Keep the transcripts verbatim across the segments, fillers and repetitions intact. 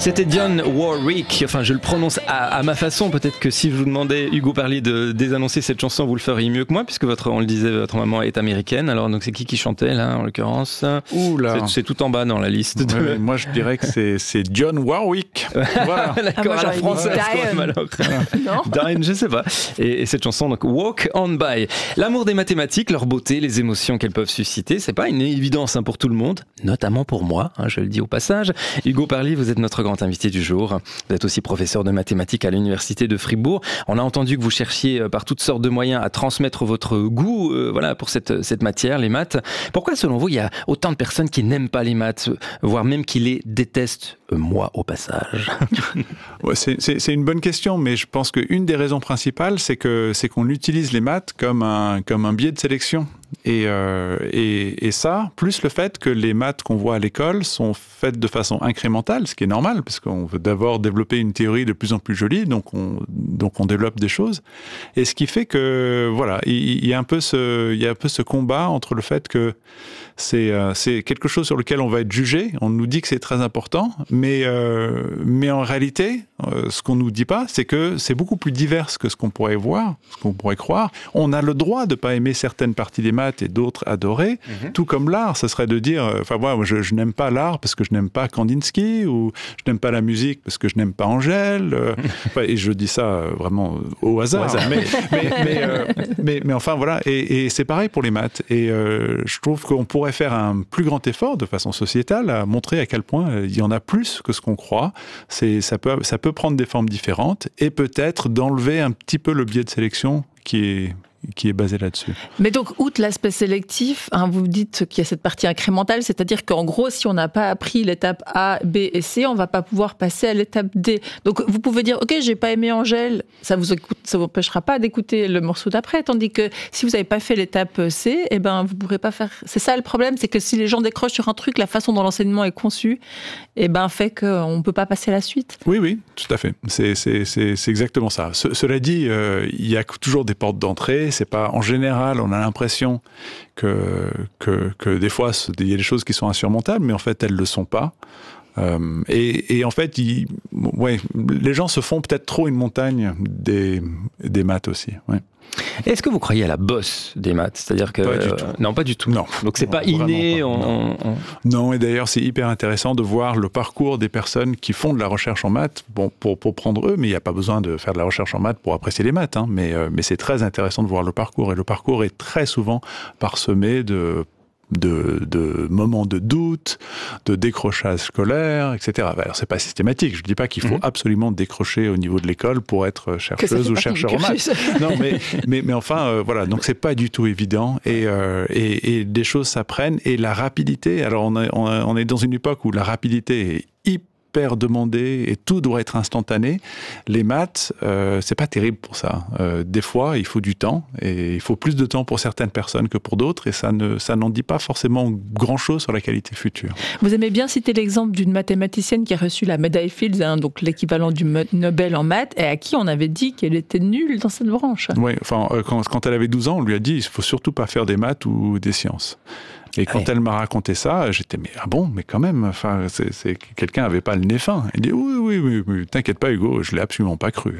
C'était Dionne Warwick, enfin je le prononce à, à ma façon, peut-être que si je vous demandais, Hugo Parly, de désannoncer cette chanson, vous le feriez mieux que moi, puisque votre, on le disait, votre maman est américaine, alors donc c'est qui qui chantait là en l'occurrence? Ouh là. C'est, c'est tout en bas dans la liste. De... Ouais, moi je dirais que c'est, c'est Dionne Warwick. Voilà. D'accord, ah, à la française quand même alors. Non. Diane, je sais pas. Et, et cette chanson, donc Walk on By. L'amour des mathématiques, leur beauté, les émotions qu'elles peuvent susciter, c'est pas une évidence hein, pour tout le monde, notamment pour moi, hein, je le dis au passage. Hugo Parly, vous êtes notre grand invité du jour. Vous êtes aussi professeur de mathématiques à l'université de Fribourg. On a entendu que vous cherchiez par toutes sortes de moyens à transmettre votre goût, euh, voilà, pour cette cette matière, les maths. Pourquoi, selon vous, il y a autant de personnes qui n'aiment pas les maths, voire même qui les détestent, euh, moi au passage? Ouais, c'est, c'est, c'est une bonne question, mais je pense qu'une des raisons principales, c'est que c'est qu'on utilise les maths comme un comme un biais de sélection. Et, euh, et, et ça, plus le fait que les maths qu'on voit à l'école sont faites de façon incrémentale, ce qui est normal, parce qu'on veut d'abord développer une théorie de plus en plus jolie, donc on, donc on développe des choses. Et ce qui fait que, voilà, il, il y a un peu ce, il y a un peu ce combat entre le fait que c'est, euh, c'est quelque chose sur lequel on va être jugé, on nous dit que c'est très important, mais, euh, mais en réalité, euh, ce qu'on nous dit pas, c'est que c'est beaucoup plus divers que ce qu'on pourrait voir, ce qu'on pourrait croire. On a le droit de pas aimer certaines parties des maths et d'autres adorer, mmh. tout comme l'art, ce serait de dire, enfin moi, je, je n'aime pas l'art parce que je n'aime pas Kandinsky, ou je n'aime pas la musique parce que je n'aime pas Angèle, euh, et je dis ça vraiment au hasard, au hasard. Mais, mais, mais, euh, mais, mais enfin voilà, et, et c'est pareil pour les maths, et euh, je trouve qu'on pourrait faire un plus grand effort de façon sociétale à montrer à quel point il y en a plus que ce qu'on croit. C'est, ça peut, ça peut prendre des formes différentes, et peut-être d'enlever un petit peu le biais de sélection qui est qui est basé là-dessus. Mais donc, outre l'aspect sélectif, hein, vous dites qu'il y a cette partie incrémentale, c'est-à-dire qu'en gros, si on n'a pas appris l'étape A, B et C, on va pas pouvoir passer à l'étape D. Donc, vous pouvez dire, ok, j'ai pas aimé Angèle, ça vous écoute, ça vous empêchera pas d'écouter le morceau d'après, tandis que si vous n'avez pas fait l'étape C, eh ben, vous pourrez pas faire. C'est ça le problème, c'est que si les gens décrochent sur un truc, la façon dont l'enseignement est conçu, eh ben, fait qu'on peut pas passer à la suite. Oui, oui, tout à fait. C'est, c'est, c'est, c'est exactement ça. Ce, cela dit, euh, il y a toujours des portes d'entrée. C'est pas, en général, on a l'impression que, que, que des fois, il y a des choses qui sont insurmontables, mais en fait, elles ne le sont pas. Euh, et, et en fait, il, ouais, les gens se font peut-être trop une montagne des, des maths aussi. Ouais. Est-ce que vous croyez à la bosse des maths? C'est-à-dire que pas du tout. Euh, non, pas du tout. Non. Donc c'est non, pas inné. pas. On, non. on... non, et d'ailleurs c'est hyper intéressant de voir le parcours des personnes qui font de la recherche en maths. Bon, pour pour prendre eux, mais il n'y a pas besoin de faire de la recherche en maths pour apprécier les maths. Hein, mais euh, mais c'est très intéressant de voir le parcours, et le parcours est très souvent parsemé de De, de moments de doute, de décrochage scolaire, et cetera. Alors, c'est pas systématique. Je dis pas qu'il faut mmh. absolument décrocher au niveau de l'école pour être chercheuse ou chercheur en maths. Non, mais, mais, mais enfin, euh, voilà. Donc, c'est pas du tout évident. Et, euh, et, et des choses s'apprennent. Et la rapidité, alors, on, a, on, a, on est dans une époque où la rapidité est hyper demandé et tout doit être instantané. Les maths, euh, c'est pas terrible pour ça. Euh, des fois, il faut du temps, et il faut plus de temps pour certaines personnes que pour d'autres, et ça ne, ça n'en dit pas forcément grand-chose sur la qualité future. Vous aimez bien citer l'exemple d'une mathématicienne qui a reçu la médaille Fields, hein, donc l'équivalent du Nobel en maths, et à qui on avait dit qu'elle était nulle dans cette branche. Oui, enfin, euh, quand, quand elle avait douze ans, on lui a dit, il faut surtout pas faire des maths ou des sciences. Et quand ouais. elle m'a raconté ça, j'étais, mais ah bon, mais quand même, enfin, c'est, c'est, quelqu'un avait pas le nez fin. Il dit, oui, oui, oui, oui, t'inquiète pas, Hugo, je l'ai absolument pas cru.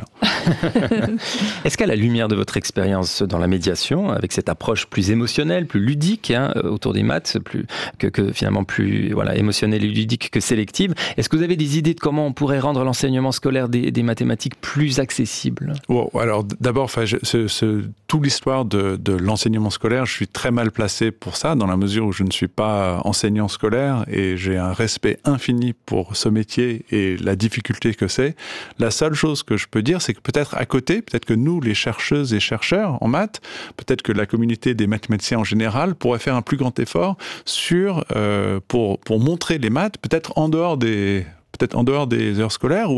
Est-ce qu'à la lumière de votre expérience dans la médiation, avec cette approche plus émotionnelle, plus ludique, hein, autour des maths, plus, que, que finalement plus, voilà, émotionnelle et ludique que sélective, est-ce que vous avez des idées de comment on pourrait rendre l'enseignement scolaire des, des mathématiques plus accessible? Bon, alors, d'abord, enfin, je, ce, ce, toute l'histoire de, de l'enseignement scolaire, je suis très mal placé pour ça, dans la mesure où je ne suis pas enseignant scolaire, et j'ai un respect infini pour ce métier et la difficulté que c'est. La seule chose que je peux dire, c'est que peut-être à côté, peut-être que nous, les chercheuses et chercheurs en maths, peut-être que la communauté des mathématiciens en général pourrait faire un plus grand effort sur, euh, pour, pour montrer les maths, peut-être en dehors des... peut-être en dehors des heures scolaires, ou alors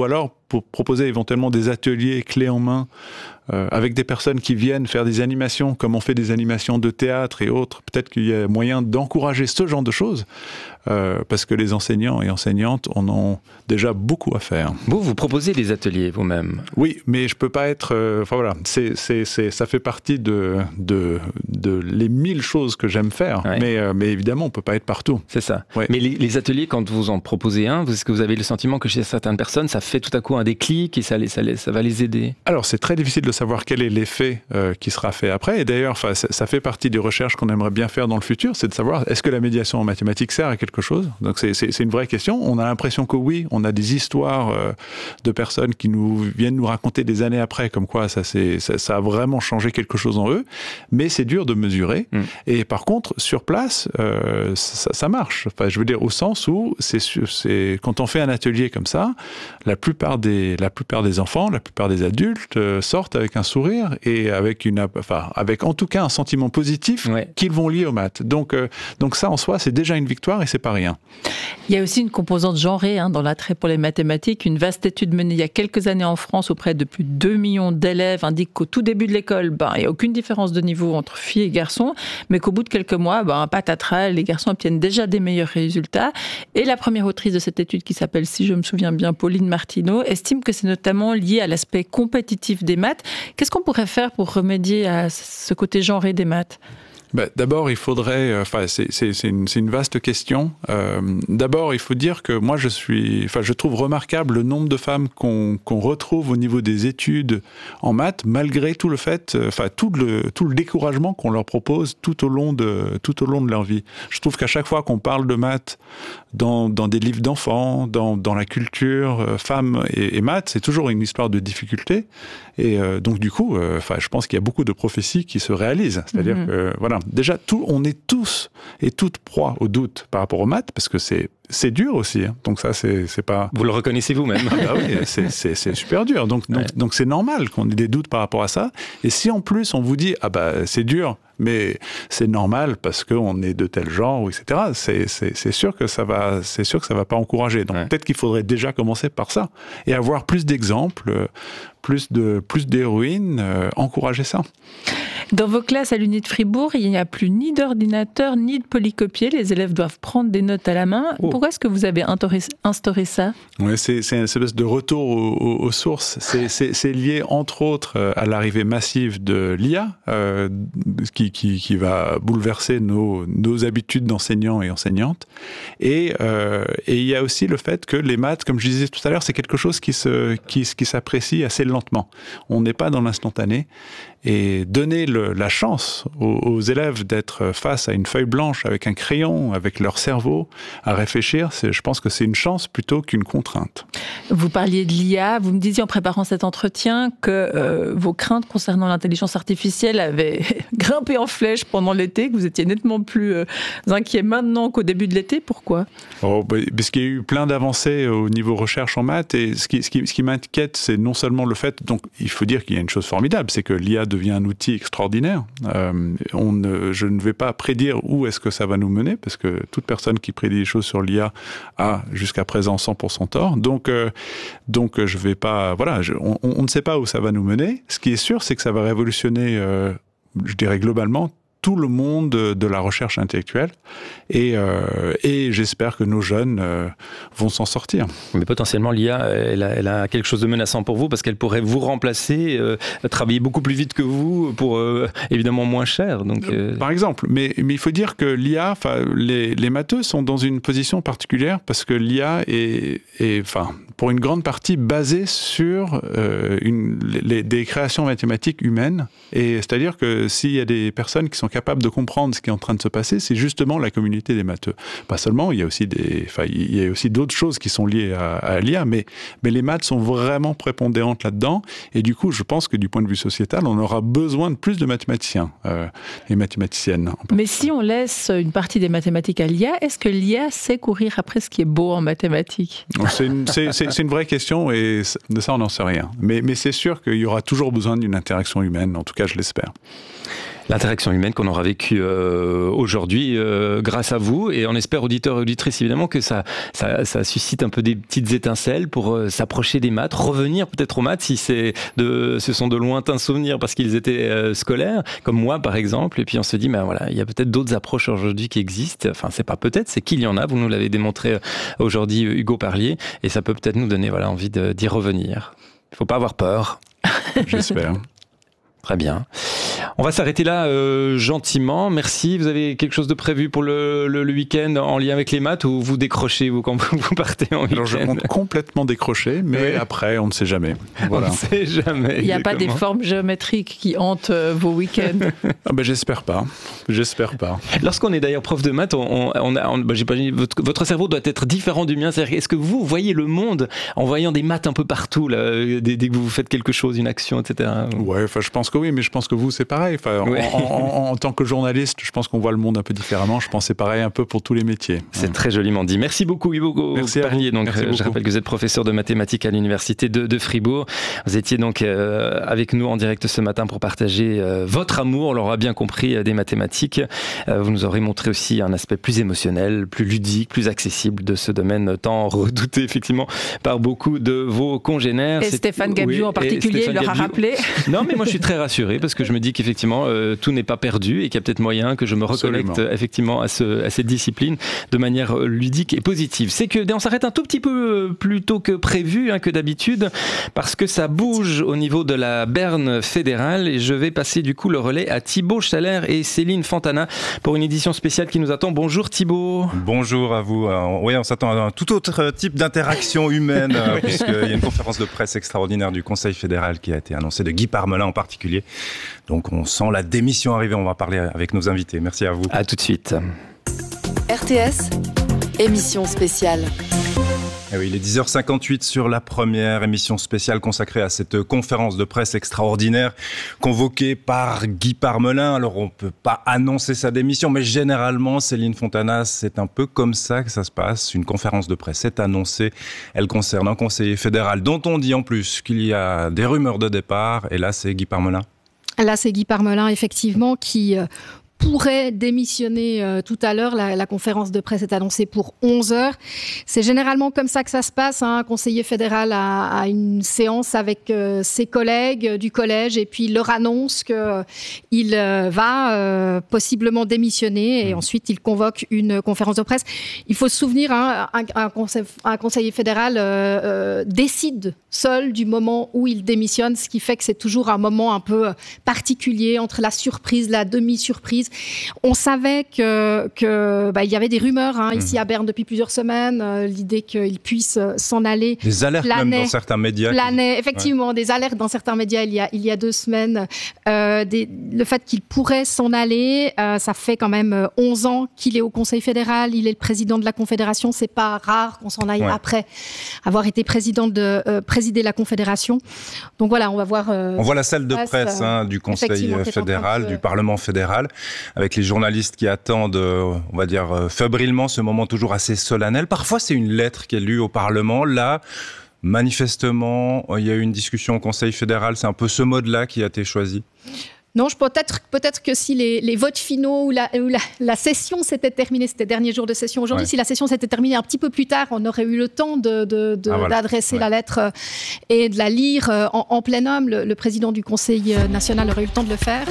pour proposer éventuellement des ateliers clés en main euh, avec des personnes qui viennent faire des animations, comme on fait des animations de théâtre et autres. Peut-être qu'il y a moyen d'encourager ce genre de choses, euh, parce que les enseignants et enseignantes en ont déjà beaucoup à faire. Vous, vous proposez des ateliers vous-même? Oui, mais je peux pas être... Euh, enfin voilà, c'est, c'est, c'est, ça fait partie de, de, de les mille choses que j'aime faire, ouais. mais, euh, mais évidemment, on peut pas être partout. C'est ça. Ouais. Mais les, les ateliers, quand vous en proposez un, est-ce que vous avez le sentiment que chez certaines personnes, ça fait tout à coup un déclic et ça, les, ça, les, ça va les aider? Alors, c'est très difficile de savoir quel est l'effet euh, qui sera fait après. Et d'ailleurs, ça, ça fait partie des recherches qu'on aimerait bien faire dans le futur, c'est de savoir est-ce que la médiation en mathématiques sert à quelque chose? Donc, c'est, c'est, c'est une vraie question. On a l'impression que oui, on a des histoires euh, de personnes qui nous viennent nous raconter des années après, comme quoi ça, c'est, ça, ça a vraiment changé quelque chose en eux. Mais c'est dur de mesurer. Mmh. Et par contre, sur place, euh, ça, ça marche. Enfin, je veux dire, au sens où c'est, c'est quand on fait un atelier comme ça, la plupart des, la plupart des enfants, la plupart des adultes euh, sortent avec un sourire et avec une, enfin, avec en tout cas un sentiment positif ouais. qu'ils vont lier aux maths. Donc, euh, donc ça en soi, c'est déjà une victoire et c'est pas rien. Il y a aussi une composante genrée hein, dans l'attrait pour les mathématiques. Une vaste étude menée il y a quelques années en France auprès de plus de deux millions d'élèves indique qu'au tout début de l'école, ben, il n'y a aucune différence de niveau entre filles et garçons, mais qu'au bout de quelques mois, ben, patatras, les garçons obtiennent déjà des meilleurs résultats. Et la première autrice de cette étude, qui s'appelle, si je me souviens bien, Pauline Martineau, estime que c'est notamment lié à l'aspect compétitif des maths. Qu'est-ce qu'on pourrait faire pour remédier à ce côté genré des maths ? Ben, d'abord, il faudrait, enfin, euh, c'est, c'est, c'est, une, c'est une vaste question. Euh, d'abord, il faut dire que moi, je suis, enfin, je trouve remarquable le nombre de femmes qu'on, qu'on retrouve au niveau des études en maths, malgré tout le fait, enfin, tout le, tout le découragement qu'on leur propose tout au long de, tout au long de leur vie. Je trouve qu'à chaque fois qu'on parle de maths dans, dans des livres d'enfants, dans, dans la culture, euh, femmes et, et maths, c'est toujours une histoire de difficulté. Et euh, donc, du coup, euh, enfin, je pense qu'il y a beaucoup de prophéties qui se réalisent. C'est-à-dire mmh. que, voilà. Déjà, tout, on est tous et toutes proies au doute par rapport aux maths, parce que c'est, c'est dur aussi. Hein. Donc ça, c'est, c'est pas... Vous le reconnaissez vous-même. Ah bah oui, c'est, c'est, c'est super dur. Donc, donc, ouais. donc c'est normal qu'on ait des doutes par rapport à ça. Et si en plus on vous dit, ah bah c'est dur, mais c'est normal parce qu'on est de tel genre, et cetera. C'est, c'est, c'est sûr que ça va, c'est sûr que ça va pas encourager. Donc ouais. peut-être qu'il faudrait déjà commencer par ça et avoir plus d'exemples, plus de, plus d'héroïnes, euh, encourager ça. Dans vos classes à l'Uni de Fribourg, il n'y a plus ni d'ordinateur, ni de polycopier. Les élèves doivent prendre des notes à la main. Oh. Pourquoi est-ce que vous avez instauré ça ? Ouais, c'est, c'est une espèce de retour aux, aux, aux sources. C'est, c'est, c'est lié, entre autres, à l'arrivée massive de l'I A, euh, qui, qui, qui va bouleverser nos, nos habitudes d'enseignants et enseignantes. Et, euh, et il y a aussi le fait que les maths, comme je disais tout à l'heure, c'est quelque chose qui, se, qui, qui s'apprécie assez lentement. On n'est pas dans l'instantané. Et donner le, la chance aux, aux élèves d'être face à une feuille blanche avec un crayon, avec leur cerveau, à réfléchir, c'est, je pense que c'est une chance plutôt qu'une contrainte. Vous parliez de l'I A, vous me disiez en préparant cet entretien que euh, vos craintes concernant l'intelligence artificielle avaient grimpé en flèche pendant l'été, que vous étiez nettement plus euh, inquiet maintenant qu'au début de l'été. Pourquoi ? Oh, bah, parce qu'il y a eu plein d'avancées au niveau recherche en maths, et ce qui, ce qui, ce qui m'inquiète, c'est non seulement le fait, donc il faut dire qu'il y a une chose formidable, c'est que l'I A devient un outil extraordinaire. Euh, on ne, je ne vais pas prédire où est-ce que ça va nous mener, parce que toute personne qui prédit les choses sur l'I A a jusqu'à présent cent pour cent tort. Donc, euh, donc je vais pas... Voilà, je, on, on ne sait pas où ça va nous mener. Ce qui est sûr, c'est que ça va révolutionner, euh, je dirais globalement, tout le monde de la recherche intellectuelle, et, euh, et j'espère que nos jeunes euh, vont s'en sortir. Mais potentiellement, l'I A, elle a, elle a quelque chose de menaçant pour vous, parce qu'elle pourrait vous remplacer, euh, travailler beaucoup plus vite que vous, pour euh, évidemment moins cher. Donc, euh... Par exemple, mais, mais il faut dire que l'I A, les, les matheux sont dans une position particulière, parce que l'I A est, est enfin, pour une grande partie basée sur euh, une, les, des créations mathématiques humaines, et c'est-à-dire que s'il y a des personnes qui sont capables de comprendre ce qui est en train de se passer, c'est justement la communauté des matheux. Pas seulement, il y a aussi des, enfin, il y a aussi d'autres choses qui sont liées à, à l'I A, mais, mais les maths sont vraiment prépondérantes là-dedans, et du coup, je pense que du point de vue sociétal, on aura besoin de plus de mathématiciens euh, et mathématiciennes. Mais si on laisse une partie des mathématiques à l'I A, est-ce que l'I A sait courir après ce qui est beau en mathématiques ? C'est une, c'est, c'est, c'est une vraie question, et de ça, on n'en sait rien. Mais, mais c'est sûr qu'il y aura toujours besoin d'une interaction humaine, en tout cas, je l'espère. L'interaction humaine qu'on aura vécue euh, aujourd'hui euh, grâce à vous, et on espère, auditeurs et auditrices, évidemment, que ça, ça, ça suscite un peu des petites étincelles pour euh, s'approcher des maths, revenir peut-être aux maths si c'est de, ce sont de lointains souvenirs parce qu'ils étaient euh, scolaires, comme moi par exemple, et puis on se dit, ben voilà, il y a peut-être d'autres approches aujourd'hui qui existent, enfin c'est pas peut-être, c'est qu'il y en a, vous nous l'avez démontré aujourd'hui, Hugo Parlier, et ça peut peut-être nous donner voilà, envie de, d'y revenir. Il faut pas avoir peur. J'espère. Très bien. On va s'arrêter là euh, gentiment. Merci. Vous avez quelque chose de prévu pour le, le, le week-end en lien avec les maths ou vous décrochez vous quand vous partez en week-end? Alors je compte complètement décrocher, mais oui. Après on ne sait jamais. Voilà. On ne sait jamais. Il n'y a pas des formes géométriques qui hantent euh, vos week-ends? Ah ben j'espère pas. J'espère pas. Lorsqu'on est d'ailleurs prof de maths, on, on a, on, bah, j'ai pas dit, votre, votre cerveau doit être différent du mien. C'est-à-dire, est-ce que vous voyez le monde en voyant des maths un peu partout là, dès, dès que vous faites quelque chose, une action, et cetera? Ouais, enfin je pense que oui, mais je pense que vous c'est pareil. Enfin, ouais. en, en, en tant que journaliste, je pense qu'on voit le monde un peu différemment. Je pense que c'est pareil un peu pour tous les métiers. C'est ouais. Très joliment dit. Merci beaucoup Hugo Merci Parlier. Donc, Merci euh, beaucoup. Je rappelle que vous êtes professeur de mathématiques à l'université de, de Fribourg. Vous étiez donc euh, avec nous en direct ce matin pour partager euh, votre amour, on l'aura bien compris, euh, des mathématiques. Euh, vous nous aurez montré aussi un aspect plus émotionnel, plus ludique, plus accessible de ce domaine tant redouté effectivement par beaucoup de vos congénères. Et C'est... Stéphane Gabiou oui, en particulier, il leur a rappelé. Non, mais moi je suis très rassuré parce que je me dis qu'effectivement euh, tout n'est pas perdu et qu'il y a peut-être moyen que je me reconnecte Absolument. effectivement à, ce, à cette discipline de manière ludique et positive. C'est que on s'arrête un tout petit peu plus tôt que prévu, hein, que d'habitude, parce que ça bouge au niveau de la Berne fédérale et je vais passer du coup le relais à Thibaut Staller et Céline Fontana pour une édition spéciale qui nous attend. Bonjour Thibaut. Bonjour à vous. Euh, oui, on s'attend à un tout autre type d'interaction humaine euh, puisqu'il y a une conférence de presse extraordinaire du Conseil fédéral qui a été annoncée, de Guy Parmelin en particulier. Donc on sent la démission arriver. On va parler avec nos invités. Merci à vous. À tout de suite. R T S, émission spéciale. Et oui, il est dix heures cinquante-huit sur la première émission spéciale consacrée à cette conférence de presse extraordinaire convoquée par Guy Parmelin. Alors, on ne peut pas annoncer sa démission, mais généralement, Céline Fontana, c'est un peu comme ça que ça se passe. Une conférence de presse est annoncée. Elle concerne un conseiller fédéral dont on dit en plus qu'il y a des rumeurs de départ. Et là, c'est Guy Parmelin. Là, c'est Guy Parmelin, effectivement, qui... Euh pourrait démissionner euh, tout à l'heure. La, la conférence de presse est annoncée pour onze heures. C'est généralement comme ça que ça se passe. Hein. Un conseiller fédéral a, a une séance avec euh, ses collègues du collège et puis il leur annonce qu'il euh, euh, va euh, possiblement démissionner et mmh. ensuite il convoque une conférence de presse. Il faut se souvenir, hein, un, un, conseil, un conseiller fédéral euh, euh, décide seul du moment où il démissionne, ce qui fait que c'est toujours un moment un peu particulier entre la surprise, la demi-surprise. On savait que, que bah, il y avait des rumeurs hein, ici à Berne depuis plusieurs semaines, euh, l'idée qu'il puisse s'en aller. Des alertes planait, même dans certains médias. Planait, qui... effectivement, ouais. des alertes dans certains médias il y a, il y a deux semaines. Euh, des, le fait qu'il pourrait s'en aller, euh, ça fait quand même onze ans qu'il est au Conseil fédéral, il est le président de la Confédération. C'est pas rare qu'on s'en aille ouais. après avoir été président de euh, présider la Confédération. Donc voilà, on va voir. Euh, on voit la salle de presse hein, du Conseil fédéral, de... du Parlement fédéral, avec les journalistes qui attendent, on va dire, fébrilement ce moment toujours assez solennel. Parfois, c'est une lettre qui est lue au Parlement. Là, manifestement, il y a eu une discussion au Conseil fédéral. C'est un peu ce mode-là qui a été choisi. Non, je, peut-être, peut-être que si les, les votes finaux ou, la, ou la, la session s'était terminée, c'était le dernier jour de session aujourd'hui, ouais. si la session s'était terminée un petit peu plus tard, on aurait eu le temps de, de, de, ah, voilà. d'adresser ouais. la lettre et de la lire en, en plein homme. Le, le président du Conseil national aurait eu le temps de le faire.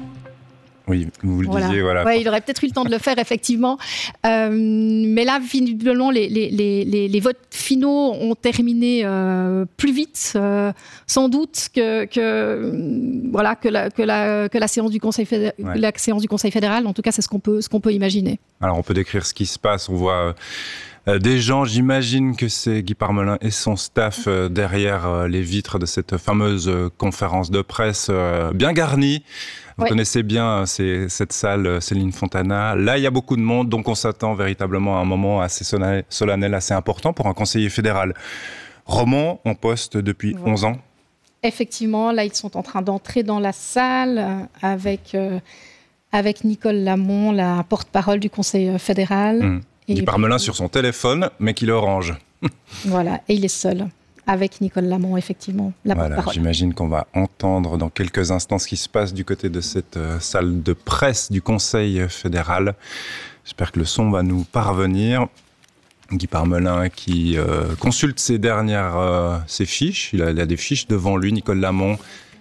Oui, vous le voilà. disiez, voilà. Ouais, il aurait peut-être eu le temps de le faire, effectivement. Euh, mais là, visiblement, les, les, les, les votes finaux ont terminé euh, plus vite, euh, sans doute, que, que, voilà, que, la, que, la, que la, séance du Conseil fédéral, ouais. la séance du Conseil fédéral. En tout cas, c'est ce qu'on peut, ce qu'on peut imaginer. Alors, on peut décrire ce qui se passe. On voit... Euh, Des gens, j'imagine que c'est Guy Parmelin et son staff euh, derrière euh, les vitres de cette fameuse euh, conférence de presse euh, bien garnie. Vous oui. connaissez bien c'est, cette salle, Céline Fontana. Là, il y a beaucoup de monde, donc on s'attend véritablement à un moment assez solennel, assez important pour un conseiller fédéral. Roman en poste depuis voilà. onze ans. Effectivement, là, ils sont en train d'entrer dans la salle avec, euh, avec Nicole Lamont, la porte-parole du Conseil fédéral. Mmh. Guy Parmelin puis... sur son téléphone, mais qu'il est orange. Voilà, et il est seul. avec Nicole Lamont, effectivement, la voilà, porte-parole. J'imagine qu'on va entendre dans quelques instants ce qui se passe du côté de cette euh, salle de presse du Conseil fédéral. J'espère que le son va nous parvenir. Guy Parmelin qui euh, consulte ses dernières euh, ses fiches. Il a, il a des fiches devant lui. Nicole Lamont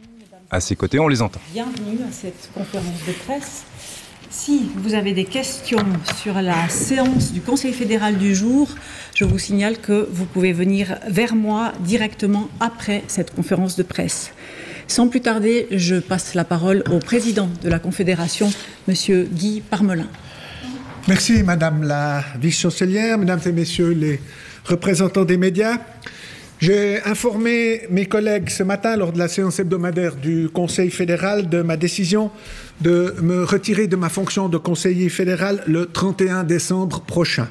à ses côtés. On les entend. Bienvenue à cette conférence de presse. Si vous avez des questions sur la séance du Conseil fédéral du jour, je vous signale que vous pouvez venir vers moi directement après cette conférence de presse. Sans plus tarder, je passe la parole au président de la Confédération, Monsieur Guy Parmelin. Merci Madame la vice-chancelière, Mesdames et Messieurs les représentants des médias. J'ai informé mes collègues ce matin lors de la séance hebdomadaire du Conseil fédéral de ma décision de me retirer de ma fonction de conseiller fédéral le trente et un décembre prochain.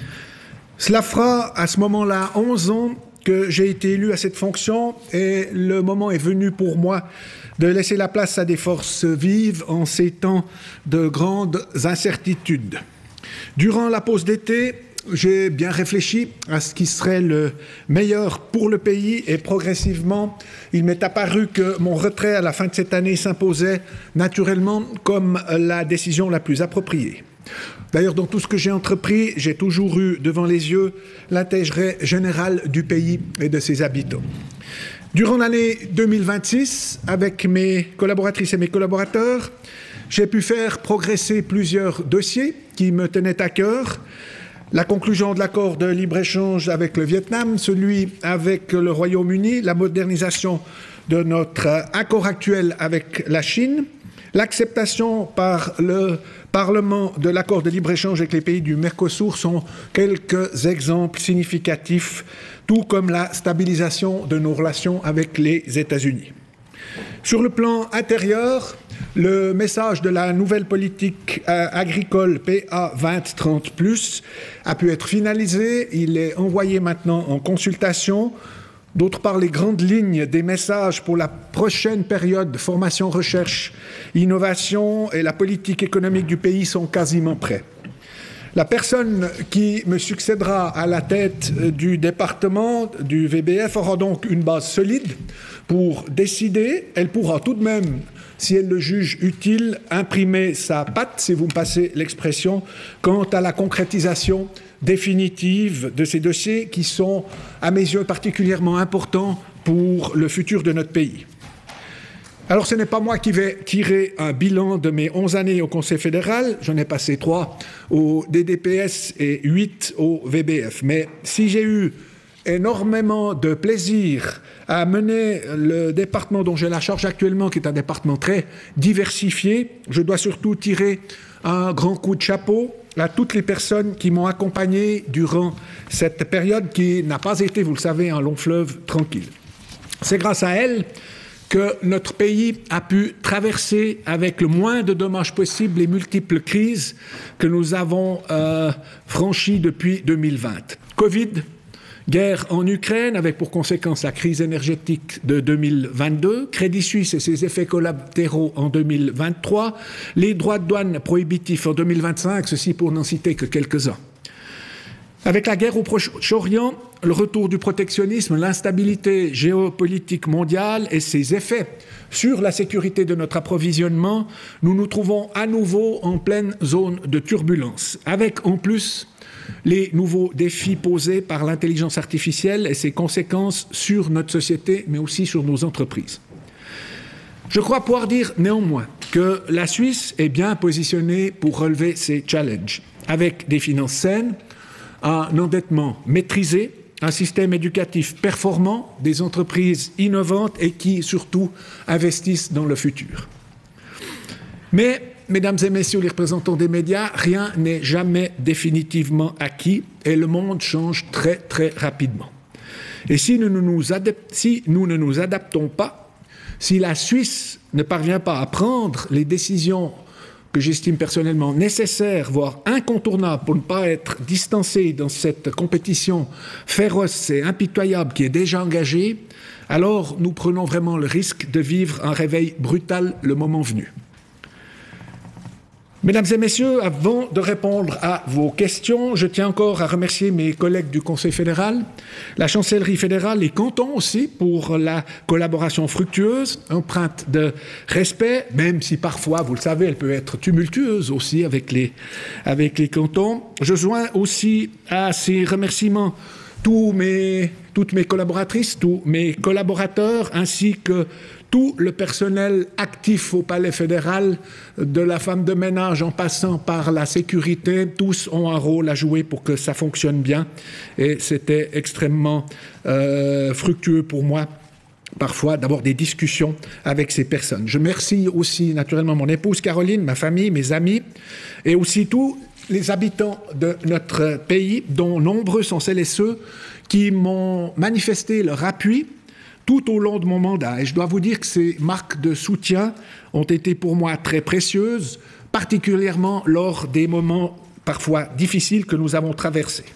Cela fera à ce moment-là onze ans que j'ai été élu à cette fonction et le moment est venu pour moi de laisser la place à des forces vives en ces temps de grandes incertitudes. Durant la pause d'été, j'ai bien réfléchi à ce qui serait le meilleur pour le pays et progressivement, il m'est apparu que mon retrait à la fin de cette année s'imposait naturellement comme la décision la plus appropriée. D'ailleurs, dans tout ce que j'ai entrepris, j'ai toujours eu devant les yeux l'intérêt général du pays et de ses habitants. Durant l'année deux mille vingt-six, avec mes collaboratrices et mes collaborateurs, j'ai pu faire progresser plusieurs dossiers qui me tenaient à cœur. La conclusion de l'accord de libre-échange avec le Vietnam, celui avec le Royaume-Uni, la modernisation de notre accord actuel avec la Chine, l'acceptation par le Parlement de l'accord de libre-échange avec les pays du Mercosur sont quelques exemples significatifs, tout comme la stabilisation de nos relations avec les États-Unis. Sur le plan intérieur, le message de la nouvelle politique euh, agricole P A vingt trente plus a pu être finalisé. Il est envoyé maintenant en consultation. D'autre part, les grandes lignes des messages pour la prochaine période de formation, recherche, innovation et la politique économique du pays sont quasiment prêts. La personne qui me succédera à la tête du département du V B F aura donc une base solide pour décider. Elle pourra tout de même, si elle le juge utile, imprimer sa patte, si vous me passez l'expression, quant à la concrétisation définitive de ces dossiers qui sont, à mes yeux, particulièrement importants pour le futur de notre pays. Alors, ce n'est pas moi qui vais tirer un bilan de mes onze années au Conseil fédéral. J'en ai passé trois au D D P S et huit au V B F. Mais si j'ai eu énormément de plaisir à mener le département dont j'ai la charge actuellement, qui est un département très diversifié, je dois surtout tirer un grand coup de chapeau à toutes les personnes qui m'ont accompagné durant cette période qui n'a pas été, vous le savez, un long fleuve tranquille. C'est grâce à elles que notre pays a pu traverser avec le moins de dommages possible les multiples crises que nous avons euh, franchies depuis deux mille vingt. Covid, guerre en Ukraine, avec pour conséquence la crise énergétique de deux mille vingt-deux, Crédit Suisse et ses effets collatéraux en deux mille vingt-trois, les droits de douane prohibitifs en deux mille vingt-cinq, ceci pour n'en citer que quelques-uns. Avec la guerre au Proche-Orient, le retour du protectionnisme, l'instabilité géopolitique mondiale et ses effets sur la sécurité de notre approvisionnement, nous nous trouvons à nouveau en pleine zone de turbulence, avec en plus les nouveaux défis posés par l'intelligence artificielle et ses conséquences sur notre société, mais aussi sur nos entreprises. Je crois pouvoir dire néanmoins que la Suisse est bien positionnée pour relever ces challenges, avec des finances saines, un endettement maîtrisé, un système éducatif performant, des entreprises innovantes et qui, surtout, investissent dans le futur. Mais, mesdames et messieurs les représentants des médias, rien n'est jamais définitivement acquis et le monde change très, très rapidement. Et si nous ne nous, adap- si nous ne nous adaptons pas, si la Suisse ne parvient pas à prendre les décisions que j'estime personnellement nécessaire, voire incontournable pour ne pas être distancé dans cette compétition féroce et impitoyable qui est déjà engagée, alors nous prenons vraiment le risque de vivre un réveil brutal le moment venu. Mesdames et messieurs, avant de répondre à vos questions, je tiens encore à remercier mes collègues du Conseil fédéral, la chancellerie fédérale, les cantons aussi, pour la collaboration fructueuse, empreinte de respect, même si parfois, vous le savez, elle peut être tumultueuse aussi avec les, avec les cantons. Je joins aussi à ces remerciements tous mes, toutes mes collaboratrices, tous mes collaborateurs, ainsi que tout le personnel actif au Palais fédéral, de la femme de ménage en passant par la sécurité, tous ont un rôle à jouer pour que ça fonctionne bien. Et c'était extrêmement euh, fructueux pour moi, parfois, d'avoir des discussions avec ces personnes. Je remercie aussi naturellement mon épouse Caroline, ma famille, mes amis, et aussi tous les habitants de notre pays, dont nombreux sont celles et ceux qui m'ont manifesté leur appui tout au long de mon mandat. Et je dois vous dire que ces marques de soutien ont été pour moi très précieuses, particulièrement lors des moments parfois difficiles que nous avons traversés.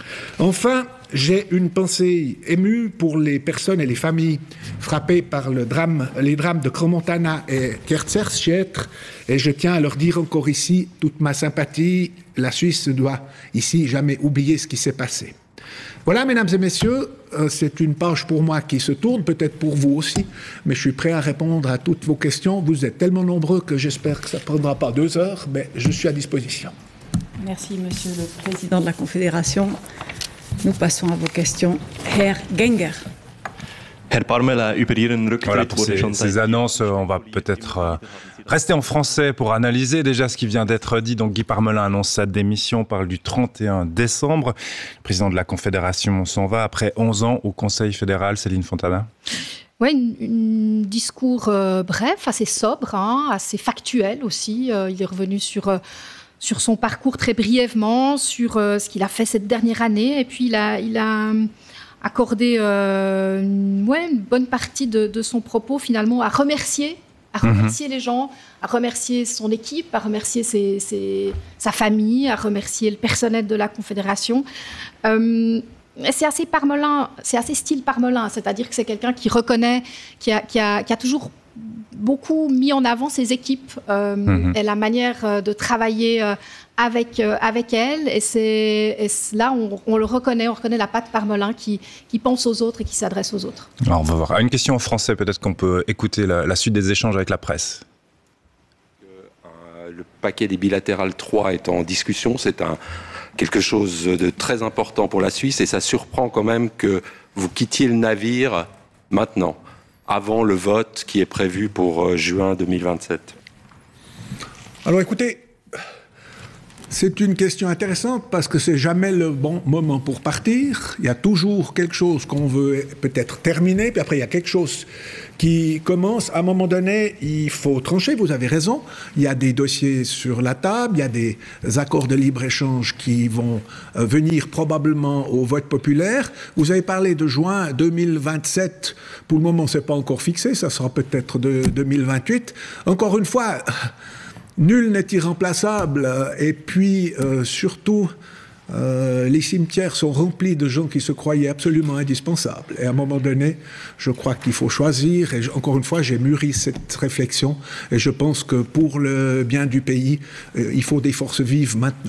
Enfin, j'ai une pensée émue pour les personnes et les familles frappées par le drame, les drames de Crans-Montana et Kerzers-Schietr, et je tiens à leur dire encore ici toute ma sympathie. La Suisse ne doit ici jamais oublier ce qui s'est passé. Voilà, mesdames et messieurs, euh, c'est une page pour moi qui se tourne, peut-être pour vous aussi, mais je suis prêt à répondre à toutes vos questions. Vous êtes tellement nombreux que j'espère que ça ne prendra pas deux heures, mais je suis à disposition. Merci, Monsieur le Président de la Confédération. Nous passons à vos questions. Herr Genger. Herr Parmela, über Ihren Rücktritt voilà, pour ces, wurde schon ces annonces, on va peut-être euh, rester en français pour analyser déjà ce qui vient d'être dit. Donc Guy Parmelin annonce sa démission, parle du trente et un décembre. Le président de la Confédération s'en va après onze ans au Conseil fédéral. Céline Fontana. Oui, un discours euh, bref, assez sobre, hein, assez factuel aussi. Euh, il est revenu sur... Euh, sur son parcours très brièvement, sur euh, ce qu'il a fait cette dernière année. Et puis, il a, il a accordé euh, une, ouais, une bonne partie de, de son propos, finalement, à remercier, à remercier mmh. les gens, à remercier son équipe, à remercier ses, ses, sa famille, à remercier le personnel de la Confédération. Euh, c'est assez Parmelin, c'est assez style Parmelin, c'est-à-dire que c'est quelqu'un qui reconnaît, qui a, qui a, qui a toujours beaucoup mis en avant ses équipes euh, mmh. et la manière de travailler euh, avec, euh, avec elles. Et, c'est, et là, on, on le reconnaît, on reconnaît la patte Parmelin qui, qui pense aux autres et qui s'adresse aux autres. Alors, on va voir. Une question en français, peut-être qu'on peut écouter la, la suite des échanges avec la presse. Le paquet des bilatérales trois est en discussion. C'est un, quelque chose de très important pour la Suisse et ça surprend quand même que vous quittiez le navire maintenant, avant le vote qui est prévu pour juin deux mille vingt-sept. Alors écoutez, c'est une question intéressante parce que c'est jamais le bon moment pour partir. Il y a toujours quelque chose qu'on veut peut-être terminer, puis après il y a quelque chose qui commence. À un moment donné, il faut trancher, vous avez raison. Il y a des dossiers sur la table, il y a des accords de libre-échange qui vont venir probablement au vote populaire. Vous avez parlé de juin deux mille vingt-sept. Pour le moment, ce n'est pas encore fixé, ça sera peut-être de deux mille vingt-huit. Encore une fois, nul n'est irremplaçable. Et puis, euh, surtout, euh, les cimetières sont remplis de gens qui se croyaient absolument indispensables. Et à un moment donné, je crois qu'il faut choisir. Et je, encore une fois, j'ai mûri cette réflexion. Et je pense que pour le bien du pays, euh, il faut des forces vives maintenant.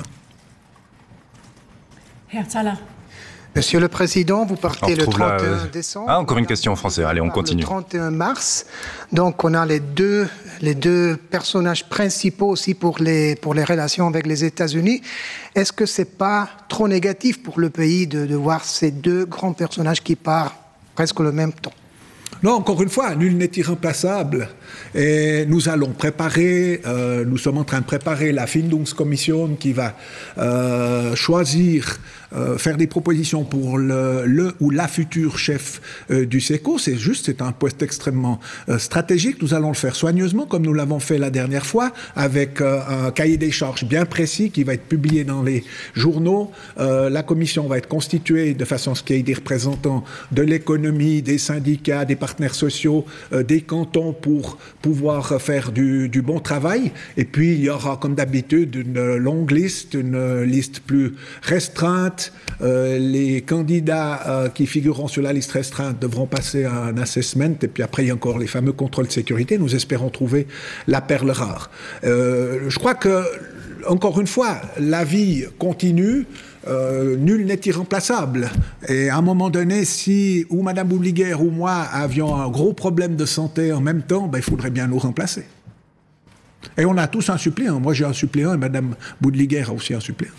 Herr Zahler. Monsieur le Président, vous partez le trente et un décembre. Ah, encore une question en français. Allez, on continue. Le trente et un mars. Donc, on a les deux, les deux personnages principaux aussi pour les, pour les relations avec les États-Unis. Est-ce que c'est pas trop négatif pour le pays de, de voir ces deux grands personnages qui partent presque le même temps? Non, encore une fois, nul n'est irremplaçable. Et nous allons préparer, euh, nous sommes en train de préparer la Findungskommission qui va euh, choisir, euh, faire des propositions pour le, le ou la future chef euh, du SECO. C'est juste, c'est un poste extrêmement euh, stratégique. Nous allons le faire soigneusement, comme nous l'avons fait la dernière fois, avec euh, un cahier des charges bien précis qui va être publié dans les journaux. Euh, la commission va être constituée de façon à ce qu'il y ait des représentants de l'économie, des syndicats, des partenaires sociaux, euh, des cantons pour pouvoir faire du, du bon travail. Et puis, il y aura, comme d'habitude, une longue liste, une liste plus restreinte. Euh, les candidats euh, qui figureront sur la liste restreinte devront passer un assessment. Et puis après, il y a encore les fameux contrôles de sécurité. Nous espérons trouver la perle rare. Euh, je crois que encore une fois, la vie continue. Euh, nul n'est irremplaçable. Et à un moment donné, si ou Madame Bouliguer ou moi avions un gros problème de santé en même temps, ben, il faudrait bien nous remplacer. Et on a tous un suppléant. Moi, j'ai un suppléant et Madame Bouliguer a aussi un suppléant.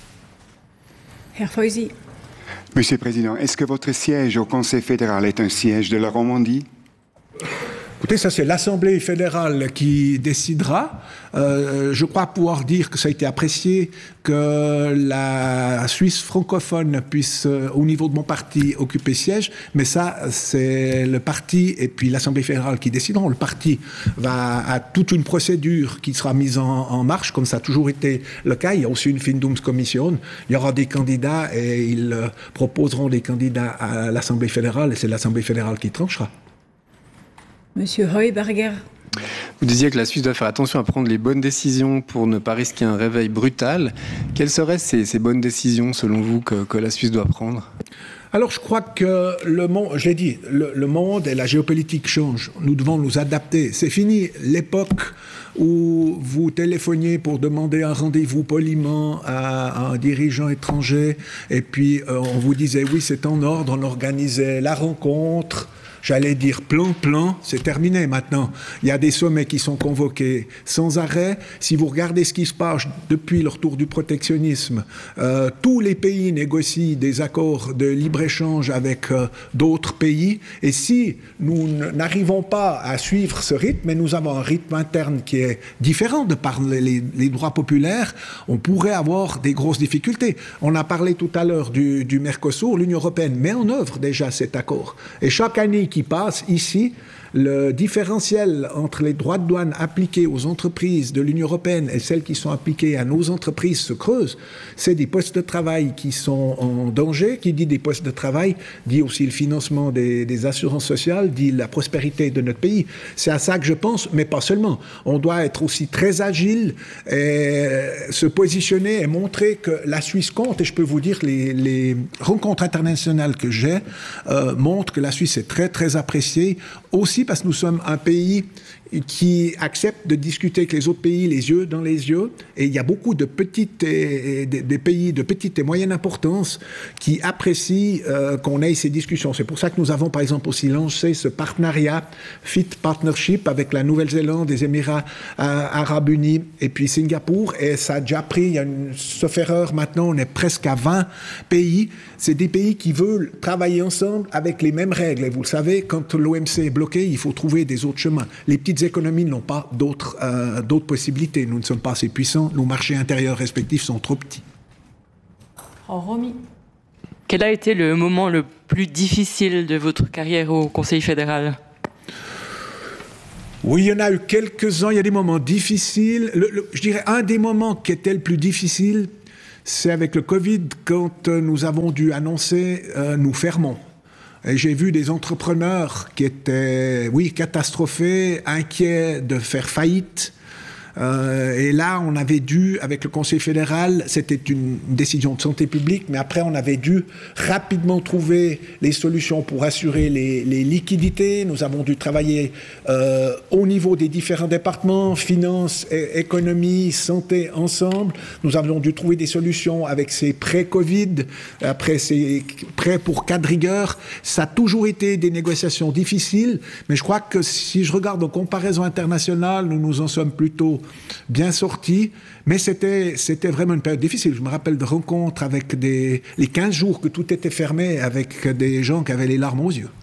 Herr Feusi. Monsieur le Président, est-ce que votre siège au Conseil fédéral est un siège de la Romandie ? Écoutez, ça c'est l'Assemblée fédérale qui décidera. Euh, je crois pouvoir dire que ça a été apprécié que la Suisse francophone puisse, euh, au niveau de mon parti, occuper siège. Mais ça, c'est le parti et puis l'Assemblée fédérale qui décideront. Le parti va à toute une procédure qui sera mise en, en marche, comme ça a toujours été le cas. Il y a aussi une Findungskommission. Il y aura des candidats et ils euh, proposeront des candidats à l'Assemblée fédérale et c'est l'Assemblée fédérale qui tranchera. Monsieur Heuberger. Vous disiez que la Suisse doit faire attention à prendre les bonnes décisions pour ne pas risquer un réveil brutal. Quelles seraient ces, ces bonnes décisions, selon vous, que, que la Suisse doit prendre ? Alors, je crois que le monde, je l'ai dit, le, le monde et la géopolitique changent. Nous devons nous adapter. C'est fini l'époque où vous téléphoniez pour demander un rendez-vous poliment à, à un dirigeant étranger et puis euh, on vous disait oui, c'est en ordre, on organisait la rencontre. J'allais dire plan, plan, c'est terminé maintenant. Il y a des sommets qui sont convoqués sans arrêt. Si vous regardez ce qui se passe depuis le retour du protectionnisme, euh, tous les pays négocient des accords de libre-échange avec euh, d'autres pays. Et si nous n'arrivons pas à suivre ce rythme, et nous avons un rythme interne qui est différent de par les, les droits populaires, on pourrait avoir des grosses difficultés. On a parlé tout à l'heure du, du Mercosur. L'Union européenne met en œuvre déjà cet accord. Et chaque année qui passe ici, le différentiel entre les droits de douane appliqués aux entreprises de l'Union européenne et celles qui sont appliquées à nos entreprises se creuse. C'est des postes de travail qui sont en danger. Qui dit des postes de travail dit aussi le financement des, des assurances sociales, dit la prospérité de notre pays. C'est à ça que je pense, mais pas seulement. On doit être aussi très agile et se positionner et montrer que la Suisse compte. Et je peux vous dire, les, les rencontres internationales que j'ai euh, montrent que la Suisse est très, très appréciée, aussi parce que nous sommes un pays qui accepte de discuter avec les autres pays les yeux dans les yeux. Et il y a beaucoup de petites et, et, des pays de petite et moyenne importance qui apprécient euh, qu'on ait ces discussions. C'est pour ça que nous avons par exemple aussi lancé ce partenariat Fit Partnership avec la Nouvelle-Zélande, les Émirats euh, Arabes Unis et puis Singapour. Et ça a déjà pris, il y a une sauf erreur, maintenant on est presque à vingt pays. C'est des pays qui veulent travailler ensemble avec les mêmes règles. Et vous le savez, quand l'O M C est bloqué, il faut trouver des autres chemins. Les petites économies n'ont pas d'autres, euh, d'autres possibilités. Nous ne sommes pas assez puissants. Nos marchés intérieurs respectifs sont trop petits. Oh, Romy. Quel a été le moment le plus difficile de votre carrière au Conseil fédéral ? Oui, il y en a eu quelques-uns. Il y a des moments difficiles. Le, le, je dirais un des moments qui était le plus difficile, c'est avec le Covid, quand nous avons dû annoncer euh, nous fermons. Et j'ai vu des entrepreneurs qui étaient, oui, catastrophés, inquiets de faire faillite. Euh, et là, on avait dû, avec le Conseil fédéral, c'était une décision de santé publique, mais après, on avait dû rapidement trouver les solutions pour assurer les, les liquidités. Nous avons dû travailler euh, au niveau des différents départements, finances, é- économie, santé, ensemble. Nous avons dû trouver des solutions avec ces prêts Covid, après ces prêts pour cas de rigueur. Ça a toujours été des négociations difficiles, mais je crois que si je regarde en comparaison internationale, nous nous en sommes plutôt bien sortis, mais c'était, c'était vraiment une période difficile. Je me rappelle de rencontres avec des, les quinze jours que tout était fermé, avec des gens qui avaient les larmes aux yeux.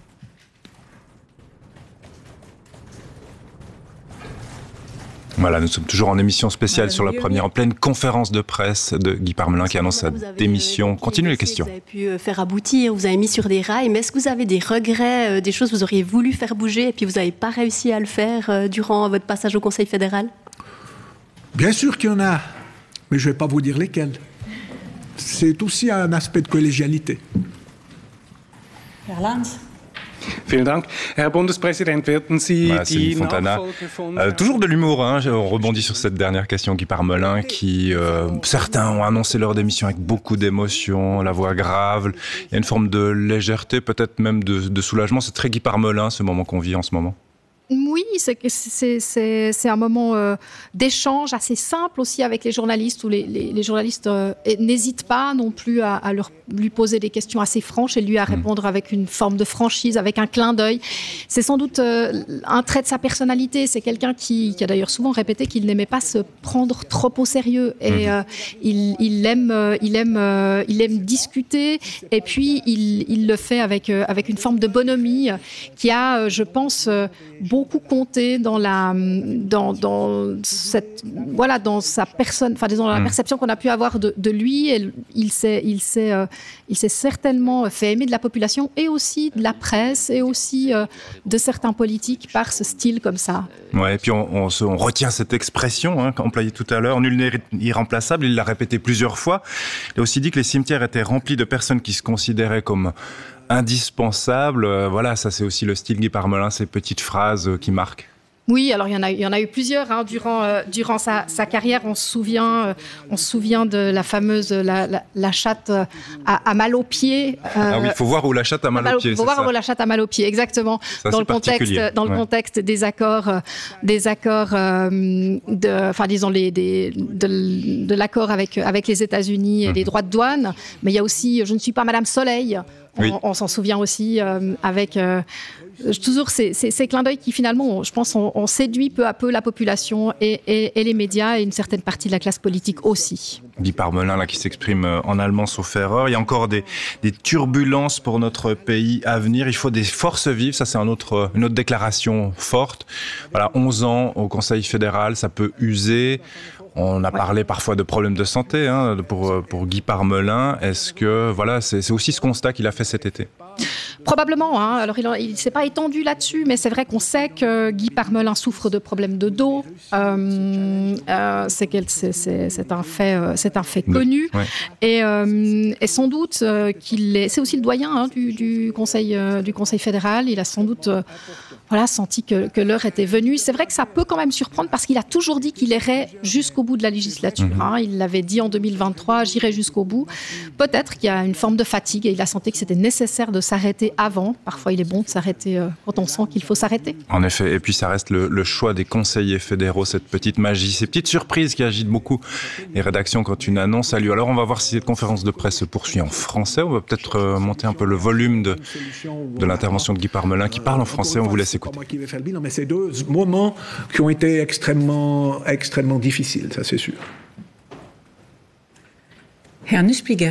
Voilà, nous sommes toujours en émission spéciale sur la première, en pleine conférence de presse de Guy Parmelin qui annonce sa démission. Continuez les questions. Vous avez pu faire aboutir, vous avez mis sur des rails, mais est-ce que vous avez des regrets, des choses que vous auriez voulu faire bouger et puis vous n'avez pas réussi à le faire durant votre passage au Conseil fédéral ? Bien sûr qu'il y en a, mais je ne vais pas vous dire lesquels. C'est aussi un aspect de collégialité. Herr Lanz. Vielen Dank. Herr Bundespräsident, werden Sie voilà, die Fontana. Nachfolge von... Euh, toujours de l'humour, hein. On rebondit sur cette dernière question, Guy Parmelin, qui euh, certains ont annoncé leur démission avec beaucoup d'émotion, la voix grave. Il y a une forme de légèreté, peut-être même de, de soulagement. C'est très Guy Parmelin, ce moment qu'on vit en ce moment. Oui, c'est, c'est, c'est, c'est un moment euh, d'échange assez simple aussi avec les journalistes, où les, les, les journalistes euh, n'hésitent pas non plus à, à leur, lui poser des questions assez franches et lui à répondre avec une forme de franchise, avec un clin d'œil. C'est sans doute euh, un trait de sa personnalité. C'est quelqu'un qui, qui a d'ailleurs souvent répété qu'il n'aimait pas se prendre trop au sérieux. Et euh, il, il, aime, euh, il, aime, euh, il aime discuter et puis il, il le fait avec, euh, avec une forme de bonhomie qui a, euh, je pense, euh, beaucoup compté dans la dans dans cette voilà dans sa personne, enfin disons dans la perception qu'on a pu avoir de, de lui. Et il s'est il s'est euh, il s'est certainement fait aimer de la population et aussi de la presse et aussi euh, de certains politiques par ce style comme ça. Ouais, et puis on, on, se, on retient cette expression hein, employée tout à l'heure, nul n'est irremplaçable. Il l'a répété plusieurs fois. Il a aussi dit que les cimetières étaient remplis de personnes qui se considéraient comme indispensable. Euh, voilà, ça c'est aussi le style Guy Parmelin, ces petites phrases euh, qui marquent. Oui, alors il y en a, il y en a eu plusieurs hein, durant euh, durant sa, sa carrière. On se souvient, euh, on se souvient de la fameuse la, la, la chatte euh, à, à mal aux pieds. Euh, ah oui, il faut voir où la chatte a mal aux pieds. Il faut voir ça. où la chatte a mal aux pieds, exactement. Ça, dans le contexte, dans le ouais. contexte des accords, euh, des accords, euh, de, enfin disons les des, de, de l'accord avec avec les États-Unis et mmh. les droits de douane. Mais il y a aussi, je ne suis pas Madame Soleil. Oui. On, on s'en souvient aussi euh, avec euh, toujours ces, ces, ces clins d'œil qui finalement, je pense, on, on séduit peu à peu la population et, et, et les médias et une certaine partie de la classe politique aussi. Guy Parmelin là qui s'exprime en allemand sauf erreur. Il y a encore des, des turbulences pour notre pays à venir. Il faut des forces vives. Ça c'est un autre, une autre déclaration forte. Voilà, onze ans au Conseil fédéral, ça peut user. On a parlé parfois de problèmes de santé hein, pour, pour Guy Parmelin. Est-ce que voilà, c'est, c'est aussi ce constat qu'il a fait cet été ? Probablement. Hein. Alors, il ne s'est pas étendu là-dessus, mais c'est vrai qu'on sait que Guy Parmelin souffre de problèmes de dos. Euh, euh, c'est, c'est, c'est, c'est un fait, c'est un fait connu. Ouais. Et, euh, et sans doute euh, qu'il est. C'est aussi le doyen hein, du, du, conseil, euh, du Conseil fédéral. Il a sans doute euh, voilà, senti que, que l'heure était venue. C'est vrai que ça peut quand même surprendre parce qu'il a toujours dit qu'il irait jusqu'au bout de la législature. Mmh. Hein. Il l'avait dit en deux mille vingt-trois, j'irai jusqu'au bout. Peut-être qu'il y a une forme de fatigue et il a senti que c'était nécessaire de s'arrêter avant. Parfois, il est bon de s'arrêter euh, quand on sent qu'il faut s'arrêter. En effet, et puis ça reste le, le choix des conseillers fédéraux, cette petite magie, ces petites surprises qui agitent beaucoup les rédactions quand une annonce a lieu. Alors, on va voir si cette conférence de presse se poursuit en français. On va peut-être euh, monter un peu le volume de, de l'intervention de Guy Parmelin qui parle en français. On vous laisse écouter. Moi qui vais faire le bilan, mais c'est deux moments qui ont été extrêmement, extrêmement difficiles, ça c'est sûr. Herr Nussbieger.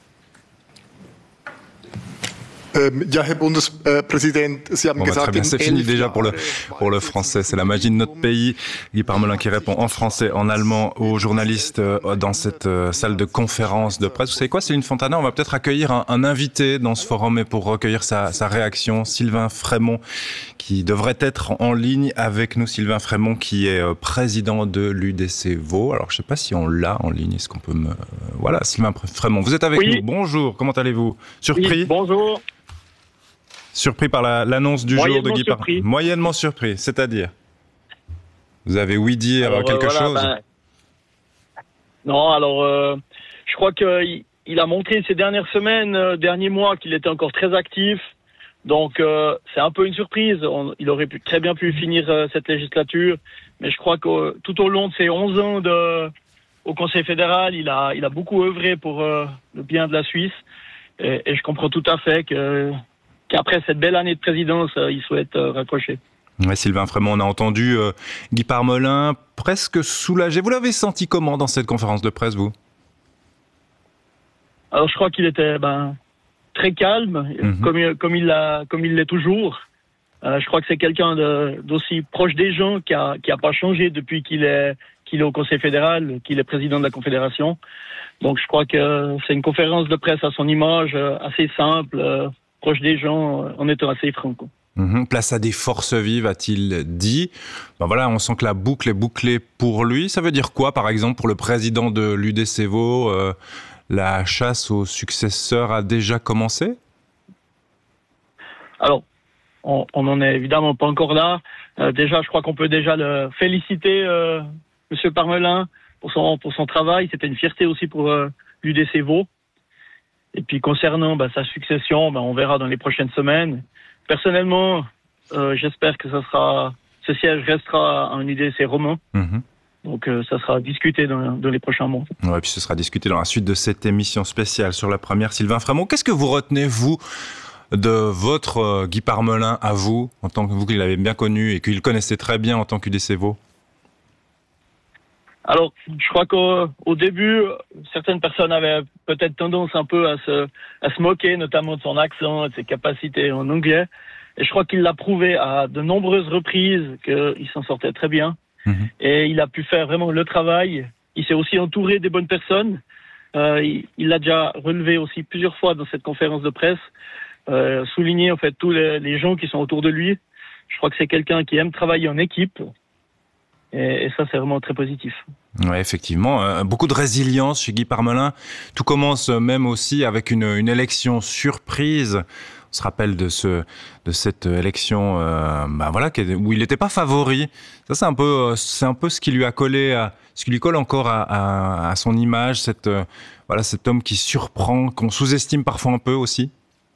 Ja, Herr Bundespräsident, Sie haben bon, gesagt... Très bien, c'est fini déjà pour le, pour le français. C'est la magie de notre pays. Guy Parmelin qui répond en français, en allemand aux journalistes dans cette salle de conférence de presse. Vous savez quoi, Céline Fontana, on va peut-être accueillir un, un invité dans ce forum et pour recueillir sa, sa réaction, Sylvain Frémont, qui devrait être en ligne avec nous. Sylvain Frémont qui est président de l'U D C Vaud. Alors, je ne sais pas si on l'a en ligne. Est-ce qu'on peut me... Voilà, Sylvain Frémont, vous êtes avec oui. nous. Bonjour, comment allez-vous ? Surpris ? Oui, bonjour. Surpris par la, l'annonce du jour de Guy Parmelin. Moyennement surpris, c'est-à-dire vous avez ouï dire alors, quelque voilà, chose ben... Non, alors euh, je crois qu'il il a montré ces dernières semaines, euh, derniers mois, qu'il était encore très actif. Donc euh, c'est un peu une surprise. On, il aurait pu, très bien pu finir euh, cette législature, mais je crois que euh, tout au long de ses onze ans de, au Conseil fédéral, il a, il a beaucoup œuvré pour euh, le bien de la Suisse. Et, et je comprends tout à fait que qu'après cette belle année de présidence, euh, il souhaite euh, raccrocher. Ouais, Sylvain Frémont, on a entendu euh, Guy Parmelin presque soulagé. Vous l'avez senti comment dans cette conférence de presse, vous ? Alors, je crois qu'il était ben, très calme, mm-hmm. comme, comme, il l'a, comme il l'est toujours. Euh, je crois que c'est quelqu'un de, d'aussi proche des gens qui a, qui a pas changé depuis qu'il est, qu'il est au Conseil fédéral, qu'il est président de la Confédération. Donc, je crois que c'est une conférence de presse à son image, euh, assez simple, euh, proche des gens, en étant assez franc. Mmh, place à des forces vives, a-t-il dit. Ben voilà, on sent que la boucle est bouclée pour lui. Ça veut dire quoi, par exemple, pour le président de l'U D C Vaud, euh, la chasse aux successeurs a déjà commencé ? Alors, on n'en est évidemment pas encore là. Euh, déjà, je crois qu'on peut déjà le féliciter, euh, M. Parmelin, pour son, pour son travail. C'était une fierté aussi pour euh, l'U D C Vaud. Et puis concernant bah, sa succession, bah, on verra dans les prochaines semaines. Personnellement, euh, j'espère que ça sera ce siège restera un U D C romain. Mmh. Donc euh, ça sera discuté dans, dans les prochains mois. Ouais, puis ce sera discuté dans la suite de cette émission spéciale sur la première. Sylvain Frémont, qu'est-ce que vous retenez, vous, de votre euh, Guy Parmelin à vous, en tant que vous qui l'avez bien connu et qu'il connaissait très bien en tant qu'U D C V O? Alors, je crois qu'au au début, certaines personnes avaient peut-être tendance un peu à se, à se moquer, notamment de son accent, de ses capacités en anglais. Et je crois qu'il l'a prouvé à de nombreuses reprises qu'il s'en sortait très bien. Mmh. Et il a pu faire vraiment le travail. Il s'est aussi entouré des bonnes personnes. Euh, il, il l'a déjà relevé aussi plusieurs fois dans cette conférence de presse, euh, souligné en fait tous les, les gens qui sont autour de lui. Je crois que c'est quelqu'un qui aime travailler en équipe. Et, et ça, c'est vraiment très positif. Ouais, effectivement. Euh, beaucoup de résilience chez Guy Parmelin. Tout commence même aussi avec une, une élection surprise. On se rappelle de ce, de cette élection, euh, bah voilà, où il n'était pas favori. Ça, c'est un peu, c'est un peu ce qui lui a collé, à, ce qui lui colle encore à, à, à son image. Cette, euh, voilà, cet homme qui surprend, qu'on sous-estime parfois un peu aussi.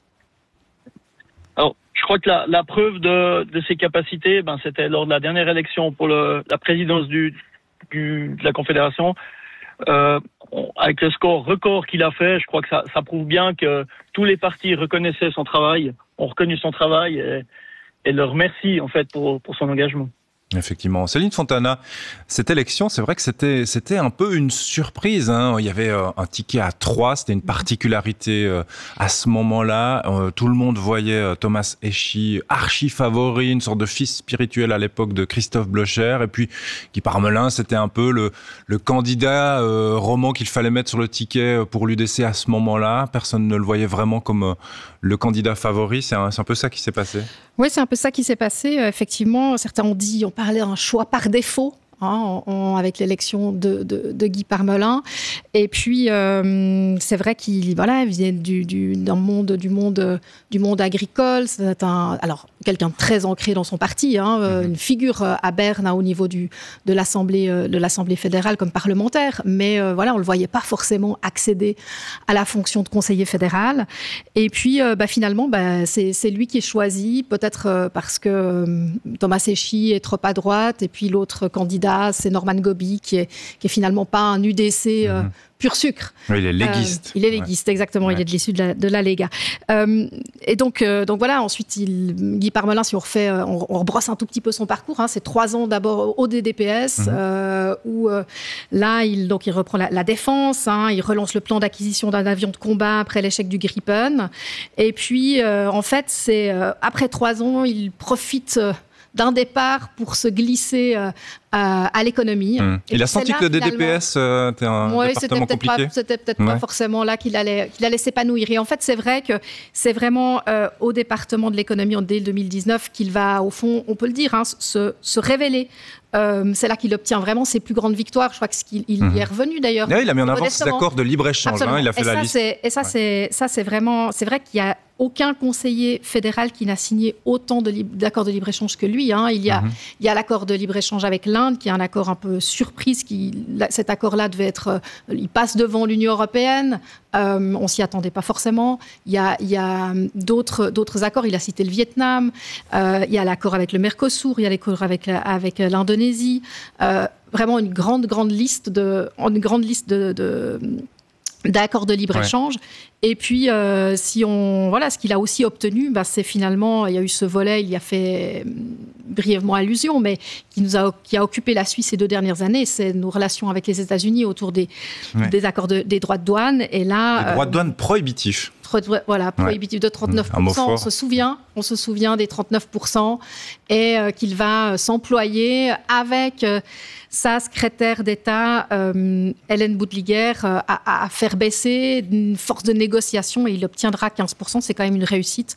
Alors, je crois que la, la preuve de, de ses capacités, ben, c'était lors de la dernière élection pour le, la présidence du, du, de la Confédération. Euh, on, avec le score record qu'il a fait, je crois que ça, ça prouve bien que tous les partis reconnaissaient son travail, ont reconnu son travail et, et le remercient en fait pour, pour son engagement. Effectivement. Céline Fontana, cette élection, c'est vrai que c'était, c'était un peu une surprise, hein. Il y avait euh, un ticket à trois, c'était une particularité euh, à ce moment-là. Euh, tout le monde voyait euh, Thomas Eschy archi favori, une sorte de fils spirituel à l'époque de Christophe Blocher. Et puis Guy Parmelin, c'était un peu le, le candidat euh, roman qu'il fallait mettre sur le ticket pour l'U D C à ce moment-là. Personne ne le voyait vraiment comme euh, le candidat favori. C'est un, c'est un peu ça qui s'est passé. Oui, c'est un peu ça qui s'est passé. Euh, effectivement, certains ont dit, on parlait d'un choix par défaut. Hein, en, en, avec l'élection de, de, de Guy Parmelin. Et puis, euh, c'est vrai qu'il voilà, vient du, du, d'un monde, du, monde, du monde agricole. C'est un, alors, quelqu'un de très ancré dans son parti, hein, mmh. une figure à Berne hein, au niveau du, de, l'Assemblée, de l'Assemblée fédérale comme parlementaire. Mais euh, voilà, on ne le voyait pas forcément accéder à la fonction de conseiller fédéral. Et puis, euh, bah, finalement, bah, c'est, c'est lui qui est choisi, peut-être euh, parce que euh, Thomas Eschy est trop à droite, et puis l'autre candidat, c'est Norman Gobi, qui est, qui est finalement pas un U D C euh, mmh. pur sucre. Oui, il est léguiste. Euh, il est léguiste, ouais. exactement. Ouais. Il est de l'issue de la, de la Lega. Euh, et donc, euh, donc voilà, ensuite, il, Guy Parmelin, si on refait, on, on rebrosse un tout petit peu son parcours, hein, c'est trois ans d'abord au D D P S, mmh. euh, où euh, là, il, donc, il reprend la, la défense, hein, il relance le plan d'acquisition d'un avion de combat après l'échec du Gripen. Et puis, euh, en fait, c'est euh, après trois ans, il profite... Euh, d'un départ pour se glisser euh, à, à l'économie. Mmh. Il a senti que le D D P S euh, était un ouais, département c'était compliqué. Pas, c'était peut-être ouais. pas forcément là qu'il allait, qu'il allait s'épanouir. Et en fait, c'est vrai que c'est vraiment euh, au département de l'économie en dès deux mille dix-neuf qu'il va, au fond, on peut le dire, hein, se, se révéler. Euh, c'est là qu'il obtient vraiment ses plus grandes victoires. Je crois qu'il il mmh. y est revenu d'ailleurs. Ouais, il a mis en avant ces accords de libre-échange. Hein, il a fait et la ça, liste. C'est, et ça, ouais. c'est, ça, c'est vraiment... C'est vrai qu'il y a aucun conseiller fédéral qui n'a signé autant de li- d'accords de libre-échange que lui. Hein. Il, y a, mmh. il y a l'accord de libre-échange avec l'Inde, qui est un accord un peu surprise. Qui, cet accord-là devait être... Il passe devant l'Union européenne. Euh, on s'y attendait pas forcément. Il y a, il y a d'autres, d'autres accords. Il a cité le Vietnam. Euh, il y a l'accord avec le Mercosur. Il y a l'accord avec, la, avec l'Indonésie. Euh, vraiment une grande, grande liste de, une grande liste de, de d'accords de libre-échange. Ouais. Et puis, euh, si on, voilà, ce qu'il a aussi obtenu, bah, c'est finalement, il y a eu ce volet, il y a fait brièvement allusion, mais qui, nous a, qui a occupé la Suisse ces deux dernières années, c'est nos relations avec les États-Unis autour des, ouais. des accords de, des droits de douane. Et là, les droits de douane euh, prohibitifs. Voilà, prohibitif ouais. de trente-neuf pour cent. On se souvient, on se souvient des trente-neuf pour cent et euh, qu'il va s'employer avec euh, sa secrétaire d'État, euh, Hélène Boudliguer, euh, à, à faire baisser une force de négociation et il obtiendra quinze pour cent. C'est quand même une réussite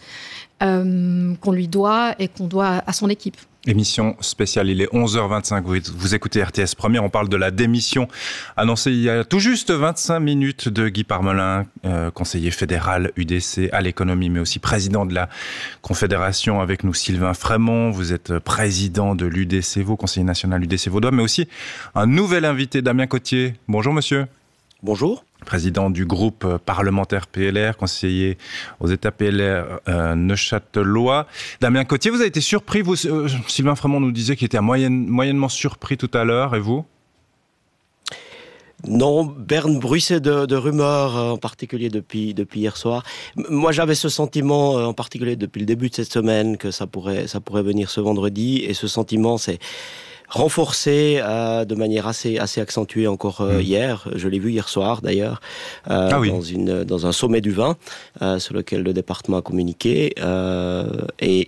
euh, qu'on lui doit et qu'on doit à son équipe. Émission spéciale, il est onze heures vingt-cinq, vous, vous écoutez R T S Première, on parle de la démission annoncée il y a tout juste vingt-cinq minutes de Guy Parmelin, euh, conseiller fédéral U D C à l'économie, mais aussi président de la Confédération. Avec nous Sylvain Frémont, vous êtes président de l'U D C V O, conseiller national U D C Vaudois, mais aussi un nouvel invité, Damien Cotier. Bonjour monsieur. Bonjour. Président du groupe parlementaire P L R, conseiller aux États P L R euh, neuchâtelois. Damien Cottier, vous avez été surpris, vous, euh, Sylvain Frémont nous disait qu'il était moyenne, moyennement surpris tout à l'heure, et vous ? Non, Berne bruissait de, de rumeurs, en particulier depuis, depuis hier soir. Moi, j'avais ce sentiment, en particulier depuis le début de cette semaine, que ça pourrait, ça pourrait venir ce vendredi. Et ce sentiment, c'est renforcé euh, de manière assez, assez accentuée encore euh, mmh. hier. Je l'ai vu hier soir, d'ailleurs, euh, ah oui. dans, une, dans un sommet du vin, euh, sur lequel le département a communiqué. Euh, et,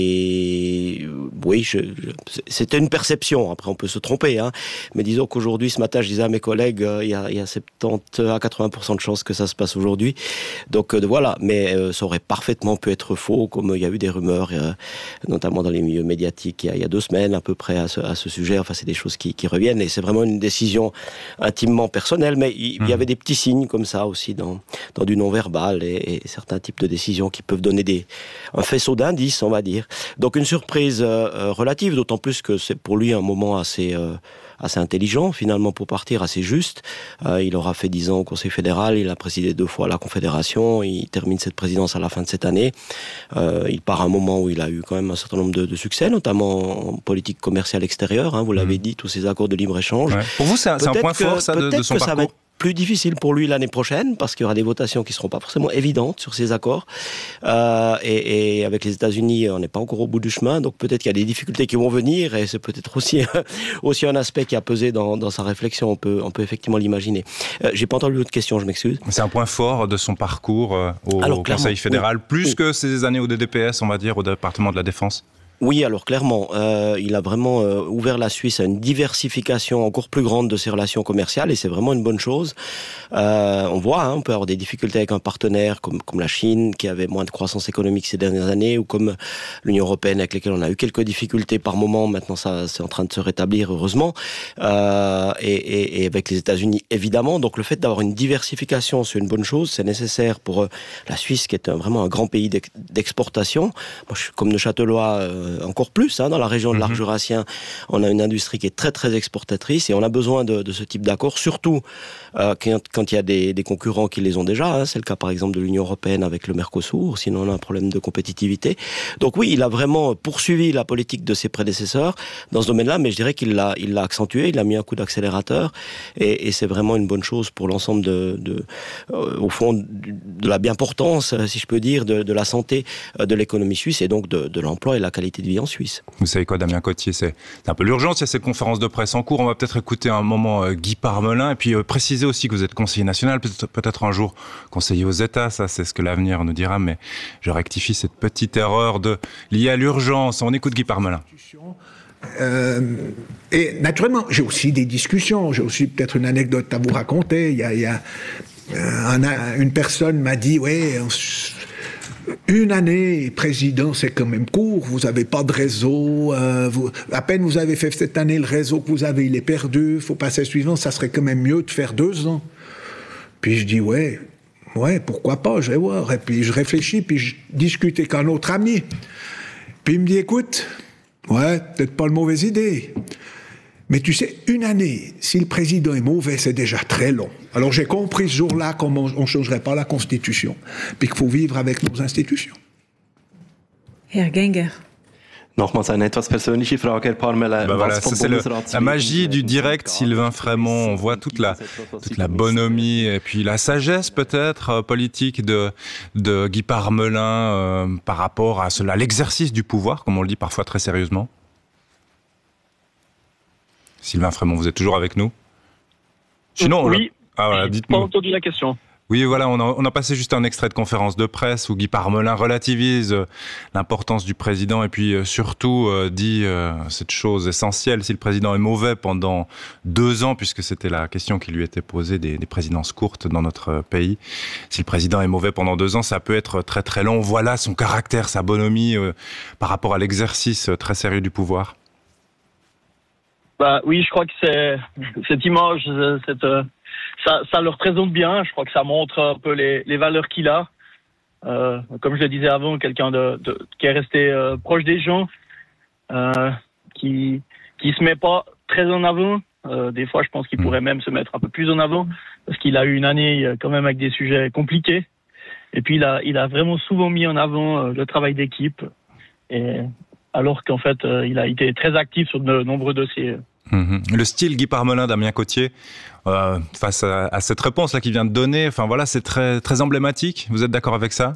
et oui, je, je, c'était une perception. Après, on peut se tromper, hein. Mais disons qu'aujourd'hui, ce matin, je disais à mes collègues, euh, il y a, il y a soixante-dix à quatre-vingts pour cent de chances que ça se passe aujourd'hui. Donc euh, voilà, mais euh, ça aurait parfaitement pu être faux, comme il y a eu des rumeurs, euh, notamment dans les milieux médiatiques, il y a, il y a deux semaines à peu près à ce, à ce sujet. Enfin, c'est des choses qui, qui reviennent et c'est vraiment une décision intimement personnelle, mais il, mmh. il y avait des petits signes comme ça aussi dans, dans du non-verbal et, et certains types de décisions qui peuvent donner des, un faisceau d'indices, on va dire. Donc une surprise euh, relative, d'autant plus que c'est pour lui un moment assez... Euh, assez intelligent, finalement, pour partir, assez juste. Euh, il aura fait dix ans au Conseil fédéral, il a présidé deux fois la Confédération, il termine cette présidence à la fin de cette année. Euh, il part à un moment où il a eu quand même un certain nombre de, de succès, notamment en politique commerciale extérieure, hein, vous l'avez mmh. dit, tous ces accords de libre-échange. Ouais. Pour vous, c'est un, c'est un point que, fort, ça, de, de son parcours ? Plus difficile pour lui l'année prochaine parce qu'il y aura des votations qui seront pas forcément évidentes sur ces accords euh, et, et avec les États-Unis on n'est pas encore au bout du chemin, donc peut-être qu'il y a des difficultés qui vont venir et c'est peut-être aussi aussi un aspect qui a pesé dans, dans sa réflexion, on peut on peut effectivement l'imaginer. Euh, j'ai pas entendu l'autre question, je m'excuse. C'est un point fort de son parcours euh, au, Alors, au Conseil fédéral, oui. plus oui. que ses années au D D P S, on va dire, au département de la Défense. Oui, alors clairement, euh, il a vraiment euh, ouvert la Suisse à une diversification encore plus grande de ses relations commerciales et c'est vraiment une bonne chose. Euh, on voit, hein, on peut avoir des difficultés avec un partenaire comme, comme la Chine qui avait moins de croissance économique ces dernières années ou comme l'Union européenne avec laquelle on a eu quelques difficultés par moment. Maintenant, ça c'est en train de se rétablir heureusement. Euh, et, et, et avec les États-Unis évidemment. Donc le fait d'avoir une diversification, c'est une bonne chose, c'est nécessaire pour euh, la Suisse qui est un, vraiment un grand pays d'exportation. Moi, je suis comme Neuchâtelois. Euh, encore plus, hein, dans la région de l'Arc jurassien, on a une industrie qui est très très exportatrice et on a besoin de, de ce type d'accord, surtout euh, quand, quand il y a des, des concurrents qui les ont déjà, hein, c'est le cas par exemple de l'Union européenne avec le Mercosur, sinon on a un problème de compétitivité. Donc oui, il a vraiment poursuivi la politique de ses prédécesseurs dans ce domaine-là, mais je dirais qu'il l'a, il l'a accentué, il a mis un coup d'accélérateur et, et c'est vraiment une bonne chose pour l'ensemble de, de euh, au fond, de, de la bien-portance, si je peux dire, de, de la santé de l'économie suisse et donc de, de l'emploi et la qualité de vie en Suisse. Vous savez quoi, Damien Cottier, c'est un peu l'urgence, il y a cette conférence de presse en cours, on va peut-être écouter un moment euh, Guy Parmelin et puis euh, préciser aussi que vous êtes conseiller national, peut-être, peut-être un jour conseiller aux États, ça c'est ce que l'avenir nous dira, mais je rectifie cette petite erreur de liée à l'urgence. On écoute Guy Parmelin. Euh, et naturellement, j'ai aussi des discussions, j'ai aussi peut-être une anecdote à vous raconter. Il y a, il y a euh, un, une personne m'a dit, ouais, on, une année président, c'est quand même court. Vous n'avez pas de réseau. Euh, vous, à peine vous avez fait cette année, le réseau que vous avez, il est perdu. Il faut passer suivant. Ça serait quand même mieux de faire deux ans. Puis je dis ouais, ouais, pourquoi pas. Je vais voir. Et puis je réfléchis. Puis je discute avec un autre ami. Puis il me dit écoute, ouais, peut-être pas une mauvaise idée. Mais tu sais, une année, si le président est mauvais, c'est déjà très long. Alors j'ai compris ce jour-là qu'on ne changerait pas la Constitution, puis qu'il faut vivre avec nos institutions. Herr Genger. Nochmals eine etwas persönliche Frage, Herr Parmelin. Ben voilà, c'est le, la magie du direct, Sylvain Frémont. On voit toute la, toute la bonhomie et puis la sagesse peut-être euh, politique de, de Guy Parmelin euh, par rapport à cela, l'exercice du pouvoir, comme on le dit parfois très sérieusement. Sylvain Frémont, vous êtes toujours avec nous? Sinon, oui. Ah, voilà, dites-nous. Pas entendu la question. Oui, voilà, on a, on a passé juste un extrait de conférence de presse où Guy Parmelin relativise l'importance du président et puis surtout euh, dit euh, cette chose essentielle, si le président est mauvais pendant deux ans, puisque c'était la question qui lui était posée des, des présidences courtes dans notre pays, si le président est mauvais pendant deux ans, ça peut être très très long. Voilà son caractère, sa bonhomie euh, par rapport à l'exercice très sérieux du pouvoir. Bah oui, je crois que c'est cette image, cette, ça, ça le représente bien. Je crois que ça montre un peu les, les valeurs qu'il a. Euh, comme je le disais avant, quelqu'un de, de qui est resté euh, proche des gens, euh, qui qui se met pas très en avant. Euh, des fois, je pense qu'il pourrait même se mettre un peu plus en avant. parce qu'il a eu une année quand même avec des sujets compliqués. Et puis il a, il a vraiment souvent mis en avant le travail d'équipe, et alors qu'en fait il a été très actif sur de nombreux dossiers. Mmh. Le style Guy Parmelin, Damien Cottier, euh, face à, à cette réponse là qu'il vient de donner, enfin voilà, c'est très très emblématique. Vous êtes d'accord avec ça?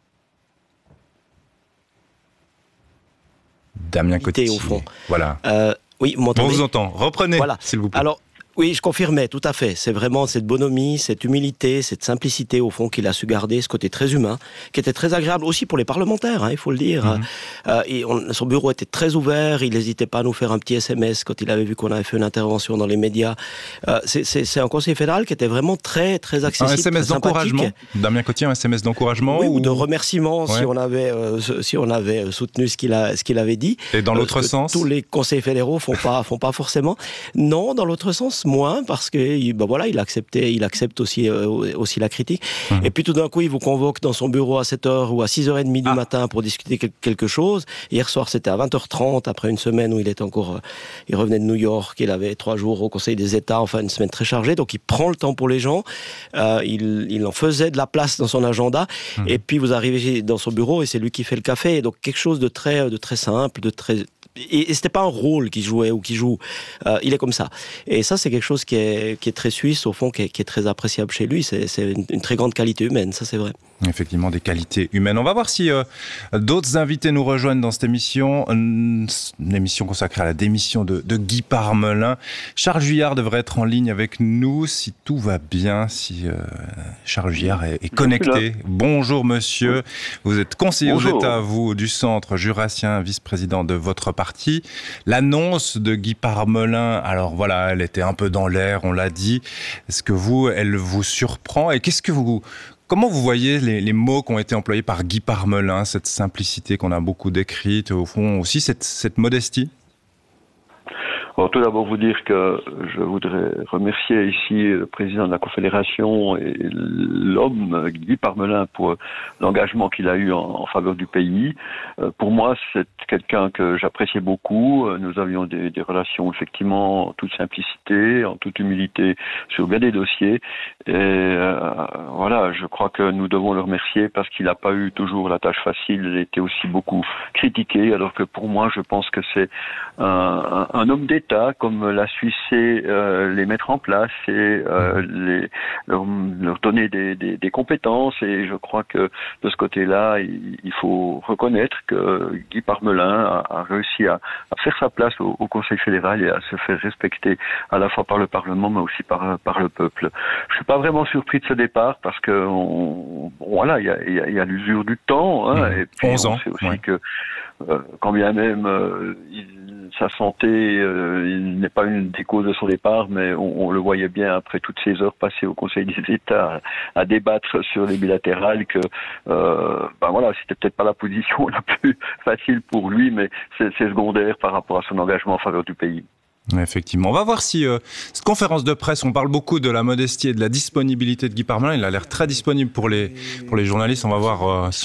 Damien Cottier, au fond. Voilà. Euh, oui, vous m'entendez? On vous entend. Reprenez, voilà. s'il vous plaît. Alors, oui, je confirmais, tout à fait. C'est vraiment cette bonhomie, cette humilité, cette simplicité, au fond, qu'il a su garder, ce côté très humain, qui était très agréable aussi pour les parlementaires, hein, il faut le dire. Mmh. Euh, et on, son bureau était très ouvert, il n'hésitait pas à nous faire un petit S M S quand il avait vu qu'on avait fait une intervention dans les médias. Euh, c'est, c'est, c'est un conseil fédéral qui était vraiment très, très accessible. Un S M S d'encouragement, Damien Cottier, un S M S d'encouragement oui, ou... ou de remerciement, ouais. si on avait, euh, si on avait soutenu ce qu'il, a, ce qu'il avait dit. Et dans l'autre euh, sens? Tous les conseils fédéraux font pas, font pas forcément. Non, dans l'autre sens, moins, parce que ben voilà, il acceptait, il accepte aussi, euh, aussi la critique. Mmh. Et puis tout d'un coup, il vous convoque dans son bureau à sept heures ou à six heures trente du ah. matin pour discuter quelque chose. Hier soir, c'était à vingt heures trente, après une semaine où il était encore, euh, il revenait de New York, il avait trois jours au Conseil des États, enfin une semaine très chargée. Donc il prend le temps pour les gens, euh, il, il en faisait de la place dans son agenda. Mmh. Et puis vous arrivez dans son bureau et c'est lui qui fait le café. Et donc quelque chose de très, de très simple, de très Et, et c'était pas un rôle qu'il jouait ou qu'il joue. Euh, il est comme ça. Et ça, c'est quelque chose qui est, qui est très suisse, au fond, qui est, qui est très appréciable chez lui. C'est, c'est une, une très grande qualité humaine, ça c'est vrai. Effectivement, des qualités humaines. On va voir si euh, d'autres invités nous rejoignent dans cette émission. Une, une émission consacrée à la démission de, de Guy Parmelin. Charles Juillard devrait être en ligne avec nous, si tout va bien, si euh, Charles Juillard est, est connecté. Bonjour monsieur. Vous êtes conseiller Bonjour. aux États, vous, du Centre jurassien, vice-président de votre parti. L'annonce de Guy Parmelin, alors voilà, elle était un peu dans l'air, on l'a dit. Est-ce que vous, elle vous surprend? Et qu'est-ce que vous... Comment vous voyez les, les mots qui ont été employés par Guy Parmelin, cette simplicité qu'on a beaucoup décrite, au fond aussi cette, cette modestie? Alors, tout d'abord, vous dire que je voudrais remercier ici le président de la Confédération et l'homme, Guy Parmelin, pour l'engagement qu'il a eu en, en faveur du pays. Euh, pour moi, c'est quelqu'un que j'appréciais beaucoup. Nous avions des, des relations, effectivement, en toute simplicité, en toute humilité, sur bien des dossiers. Et euh, voilà, je crois que nous devons le remercier parce qu'il n'a pas eu toujours la tâche facile. Il a été aussi beaucoup critiqué, alors que pour moi, je pense que c'est un, un, un homme d'État, comme la Suisse sait euh, les mettre en place et euh, les, leur, leur donner des, des, des compétences. Et je crois que de ce côté-là, il, il faut reconnaître que Guy Parmelin a, a réussi à, à faire sa place au, au Conseil fédéral et à se faire respecter à la fois par le Parlement, mais aussi par, par le peuple. Je suis pas vraiment surpris de ce départ parce que on, bon, voilà, il y a, y, a, y a l'usure du temps. Hein, mmh. Et puis onze ans, on sait aussi ouais. que euh, quand bien même euh, il, sa santé euh, il n'est pas une des causes de son départ, mais on, on le voyait bien après toutes ces heures passées au Conseil des États à, à débattre sur les bilatérales que euh, ben voilà, c'était peut-être pas la position la plus facile pour lui, mais c'est, c'est secondaire par rapport à son engagement en faveur du pays. Effectivement. On va voir si euh, cette conférence de presse, on parle beaucoup de la modestie et de la disponibilité de Guy Parmelin. Il a l'air très disponible pour les, pour les journalistes. On va voir euh, si